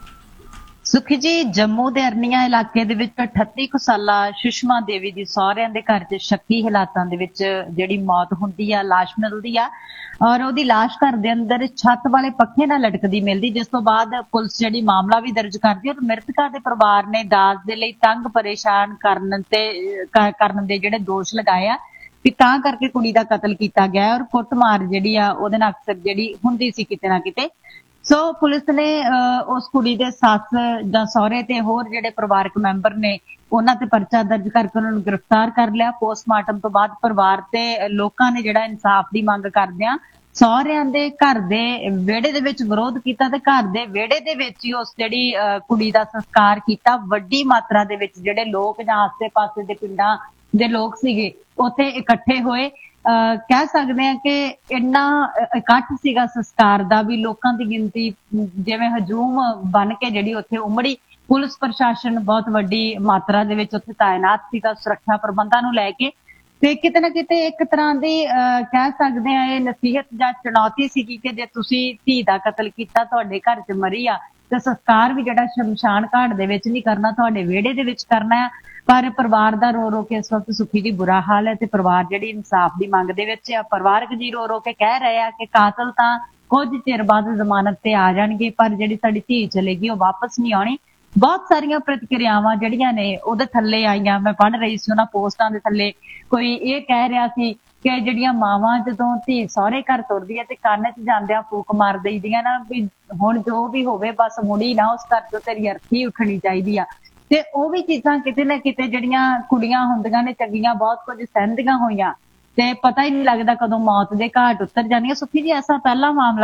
Speaker 2: ਸੁਖੀ ਜੀ ਜੰਮੂ ਦੇ ਅਰਨੀਆ ਇਲਾਕੇ ਦੇ ਵਿੱਚ ਅਠੱਤੀ ਕੁ ਸਾਲਾ ਸੁਸ਼ਮਾ ਦੇਵੀ ਦੀ ਸਹੁਰਿਆਂ ਦੇ ਘਰ 'ਚ ਸ਼ੱਕੀ ਹਾਲਾਤਾਂ ਦੇ ਵਿੱਚ ਜਿਹੜੀ ਮੌਤ ਹੁੰਦੀ ਆ, ਲਾਸ਼ ਮਿਲਦੀ ਆ ਔਰ ਉਹਦੀ ਲਾਸ਼ ਘਰ ਦੇ ਅੰਦਰ ਛੱਤ ਵਾਲੇ ਪੱਖੇ ਨਾਲ ਲਟਕਦੀ ਮਿਲਦੀ, ਜਿਸ ਤੋਂ ਬਾਅਦ ਪੁਲਿਸ ਜਿਹੜੀ ਮਾਮਲਾ ਵੀ ਦਰਜ ਕਰਦੀ ਹੈ। ਮ੍ਰਿਤਕਾ ਦੇ ਪਰਿਵਾਰ ਨੇ ਦਾਜ ਦੇ ਲਈ ਤੰਗ ਪਰੇਸ਼ਾਨ ਕਰਨ ਤੇ ਕਰਨ ਦੇ ਜਿਹੜੇ ਦੋਸ਼ ਲਗਾਏ ਆ ਕਿ ਤਾਂ ਕਰਕੇ ਕੁੜੀ ਦਾ ਕਤਲ ਕੀਤਾ ਗਿਆ ਔਰ ਕੁੱਟਮਾਰ ਜਿਹੜੀ ਆ ਉਹਦੇ ਨਾਲ ਅਕਸਰ ਜਿਹੜੀ ਹੁੰਦੀ ਸੀ ਕਿਤੇ ਨਾ ਕਿਤੇ। ਸੋ ਪੁਲਿਸ ਨੇ ਉਸ ਕੁੜੀ ਦੇ ਸੱਸ ਜਾਂ ਸਹੁਰੇ ਤੇ ਹੋਰ ਜਿਹੜੇ ਪਰਿਵਾਰਕ ਮੈਂਬਰ ਨੇ ਉਹਨਾਂ ਤੇ ਪਰਚਾ ਦਰਜ ਕਰਕੇ ਉਹਨਾਂ ਨੂੰ ਗ੍ਰਿਫਤਾਰ ਕਰ ਲਿਆ। ਪੋਸਟਮਾਰਟਮ ਤੋਂ ਬਾਅਦ ਪਰਿਵਾਰ ਤੇ ਲੋਕਾਂ ਨੇ ਜਿਹੜਾ ਇਨਸਾਫ ਦੀ ਮੰਗ ਕਰਦਿਆਂ ਸਹੁਰਿਆਂ ਦੇ ਘਰ ਦੇ ਵਿਹੜੇ ਦੇ ਵਿੱਚ ਵਿਰੋਧ ਕੀਤਾ ਤੇ ਘਰ ਦੇ ਵਿਹੜੇ ਦੇ ਵਿੱਚ ਹੀ ਉਸ ਜਿਹੜੀ ਕੁੜੀ ਦਾ ਸੰਸਕਾਰ ਕੀਤਾ। ਵੱਡੀ ਮਾਤਰਾ ਦੇ ਵਿੱਚ ਜਿਹੜੇ ਲੋਕ ਜਾਂ ਆਸੇ-ਪਾਸੇ ਦੇ ਪਿੰਡਾਂ ਦੇ ਲੋਕ ਸੀਗੇ ਉੱਥੇ ਇਕੱਠੇ ਹੋਏ। ਅਹ ਕਹਿ ਸਕਦੇ ਆ ਕਿ ਇੰਨਾ ਇਕੱਠ ਸੀਗਾ ਸੰਸਕਾਰ ਦਾ ਵੀ ਲੋਕਾਂ ਦੀ ਗਿਣਤੀ ਜਿਵੇਂ ਹਜੂਮ ਬਣ ਕੇ ਜਿਹੜੀ ਉੱਥੇ ਉਮੜੀ। ਪੁਲਿਸ ਪ੍ਰਸ਼ਾਸਨ ਬਹੁਤ ਵੱਡੀ ਮਾਤਰਾ ਦੇ ਵਿੱਚ ਉੱਥੇ ਤਾਇਨਾਤ ਸੀਗਾ ਸੁਰੱਖਿਆ ਪ੍ਰਬੰਧਾਂ ਨੂੰ ਲੈ ਕੇ ਤੇ ਕਿਤੇ ਨਾ ਕਿਤੇ ਇੱਕ ਤਰ੍ਹਾਂ ਦੀ ਅਹ ਕਹਿ ਸਕਦੇ ਆ ਇਹ ਨਸੀਹਤ ਜਾਂ ਚੁਣੌਤੀ ਸੀਗੀ ਕਿ ਜੇ ਤੁਸੀਂ ਧੀ ਦਾ ਕਤਲ ਕੀਤਾ, ਤੁਹਾਡੇ ਘਰ 'ਚ ਮਰੀ ਆ ਤੇ ਸੰਸਕਾਰ ਵੀ ਜਿਹੜਾ ਸ਼ਮਸ਼ਾਨ ਘਾਟ ਦੇ ਵਿੱਚ ਨਹੀਂ ਕਰਨਾ, ਤੁਹਾਡੇ ਵਿਹੜੇ ਦੇ ਵਿੱਚ ਕਰਨਾ ਆ। ਪਰ ਪਰਿਵਾਰ ਦਾ ਰੋ ਰੋ ਕੇ ਇਸ ਵਕਤ ਸੁਖੀ ਦੀ ਬੁਰਾ ਹਾਲ ਹੈ ਤੇ ਪਰਿਵਾਰ ਜਿਹੜੀ ਇਨਸਾਫ ਦੀ ਮੰਗ ਦੇ ਵਿੱਚ ਆ। ਪਰਿਵਾਰਕ ਜੀ ਰੋ ਰੋ ਕੇ ਕਹਿ ਰਹੇ ਆ ਕਿ ਕਾਤਲ ਤਾਂ ਕੁਝ ਚਿਰ ਬਾਅਦ ਜ਼ਮਾਨਤ ਤੇ ਆ ਜਾਣਗੇ ਪਰ ਜਿਹੜੀ ਸਾਡੀ ਧੀ ਚਲੇਗੀ ਉਹ ਵਾਪਸ ਨਹੀਂ ਆਉਣੀ। ਬਹੁਤ ਸਾਰੀਆਂ ਪ੍ਰਤੀਕਿਰਿਆਵਾਂ ਜਿਹੜੀਆਂ ਨੇ ਉਹਦੇ ਥੱਲੇ ਆਈਆਂ, ਮੈਂ ਪੜ੍ਹ ਰਹੀ ਸੀ ਉਹਨਾਂ ਪੋਸਟਾਂ ਦੇ ਥੱਲੇ। ਕੋਈ ਇਹ ਕਹਿ ਰਿਹਾ ਸੀ ਕਿ ਜਿਹੜੀਆਂ ਮਾਵਾਂ ਜਦੋਂ ਧੀ ਸਹੁਰੇ ਘਰ ਤੁਰਦੀ ਹੈ ਤੇ ਕੰਨ 'ਚ ਜਾਂਦਿਆਂ ਫੂਕ ਮਾਰ ਦਈਦੀਆਂ ਨਾ ਵੀ ਹੁਣ ਜੋ ਵੀ ਹੋਵੇ ਬਸ ਮੁੜੀ ਨਾ, ਉਸ ਘਰ 'ਚੋਂ ਤੇਰੀ ਅਰਥੀ ਉੱਠਣੀ ਚਾਹੀਦੀ ਆ। ਤੇ ਉਹ ਵੀ ਚੀਜ਼ਾਂ ਕਿਤੇ ਨਾ ਕਿਤੇ ਜਿਹੜੀਆਂ ਕੁੜੀਆਂ ਹੁੰਦੀਆਂ ਨੇ ਚੰਗੀਆਂ ਬਹੁਤ ਕੁਝ ਸਹਿੰਦੀਆਂ ਹੋਈਆਂ ਤੇ ਪਤਾ ਹੀ ਨਹੀਂ ਲੱਗਦਾ ਕਦੋਂ ਮੌਤ ਦੇ ਘਾਟ ਉਤਰ ਜਾਂਦੀਆਂ। ਸੁਖੀ ਜੀ ਐਸਾ ਪਹਿਲਾ ਮਾਮਲਾ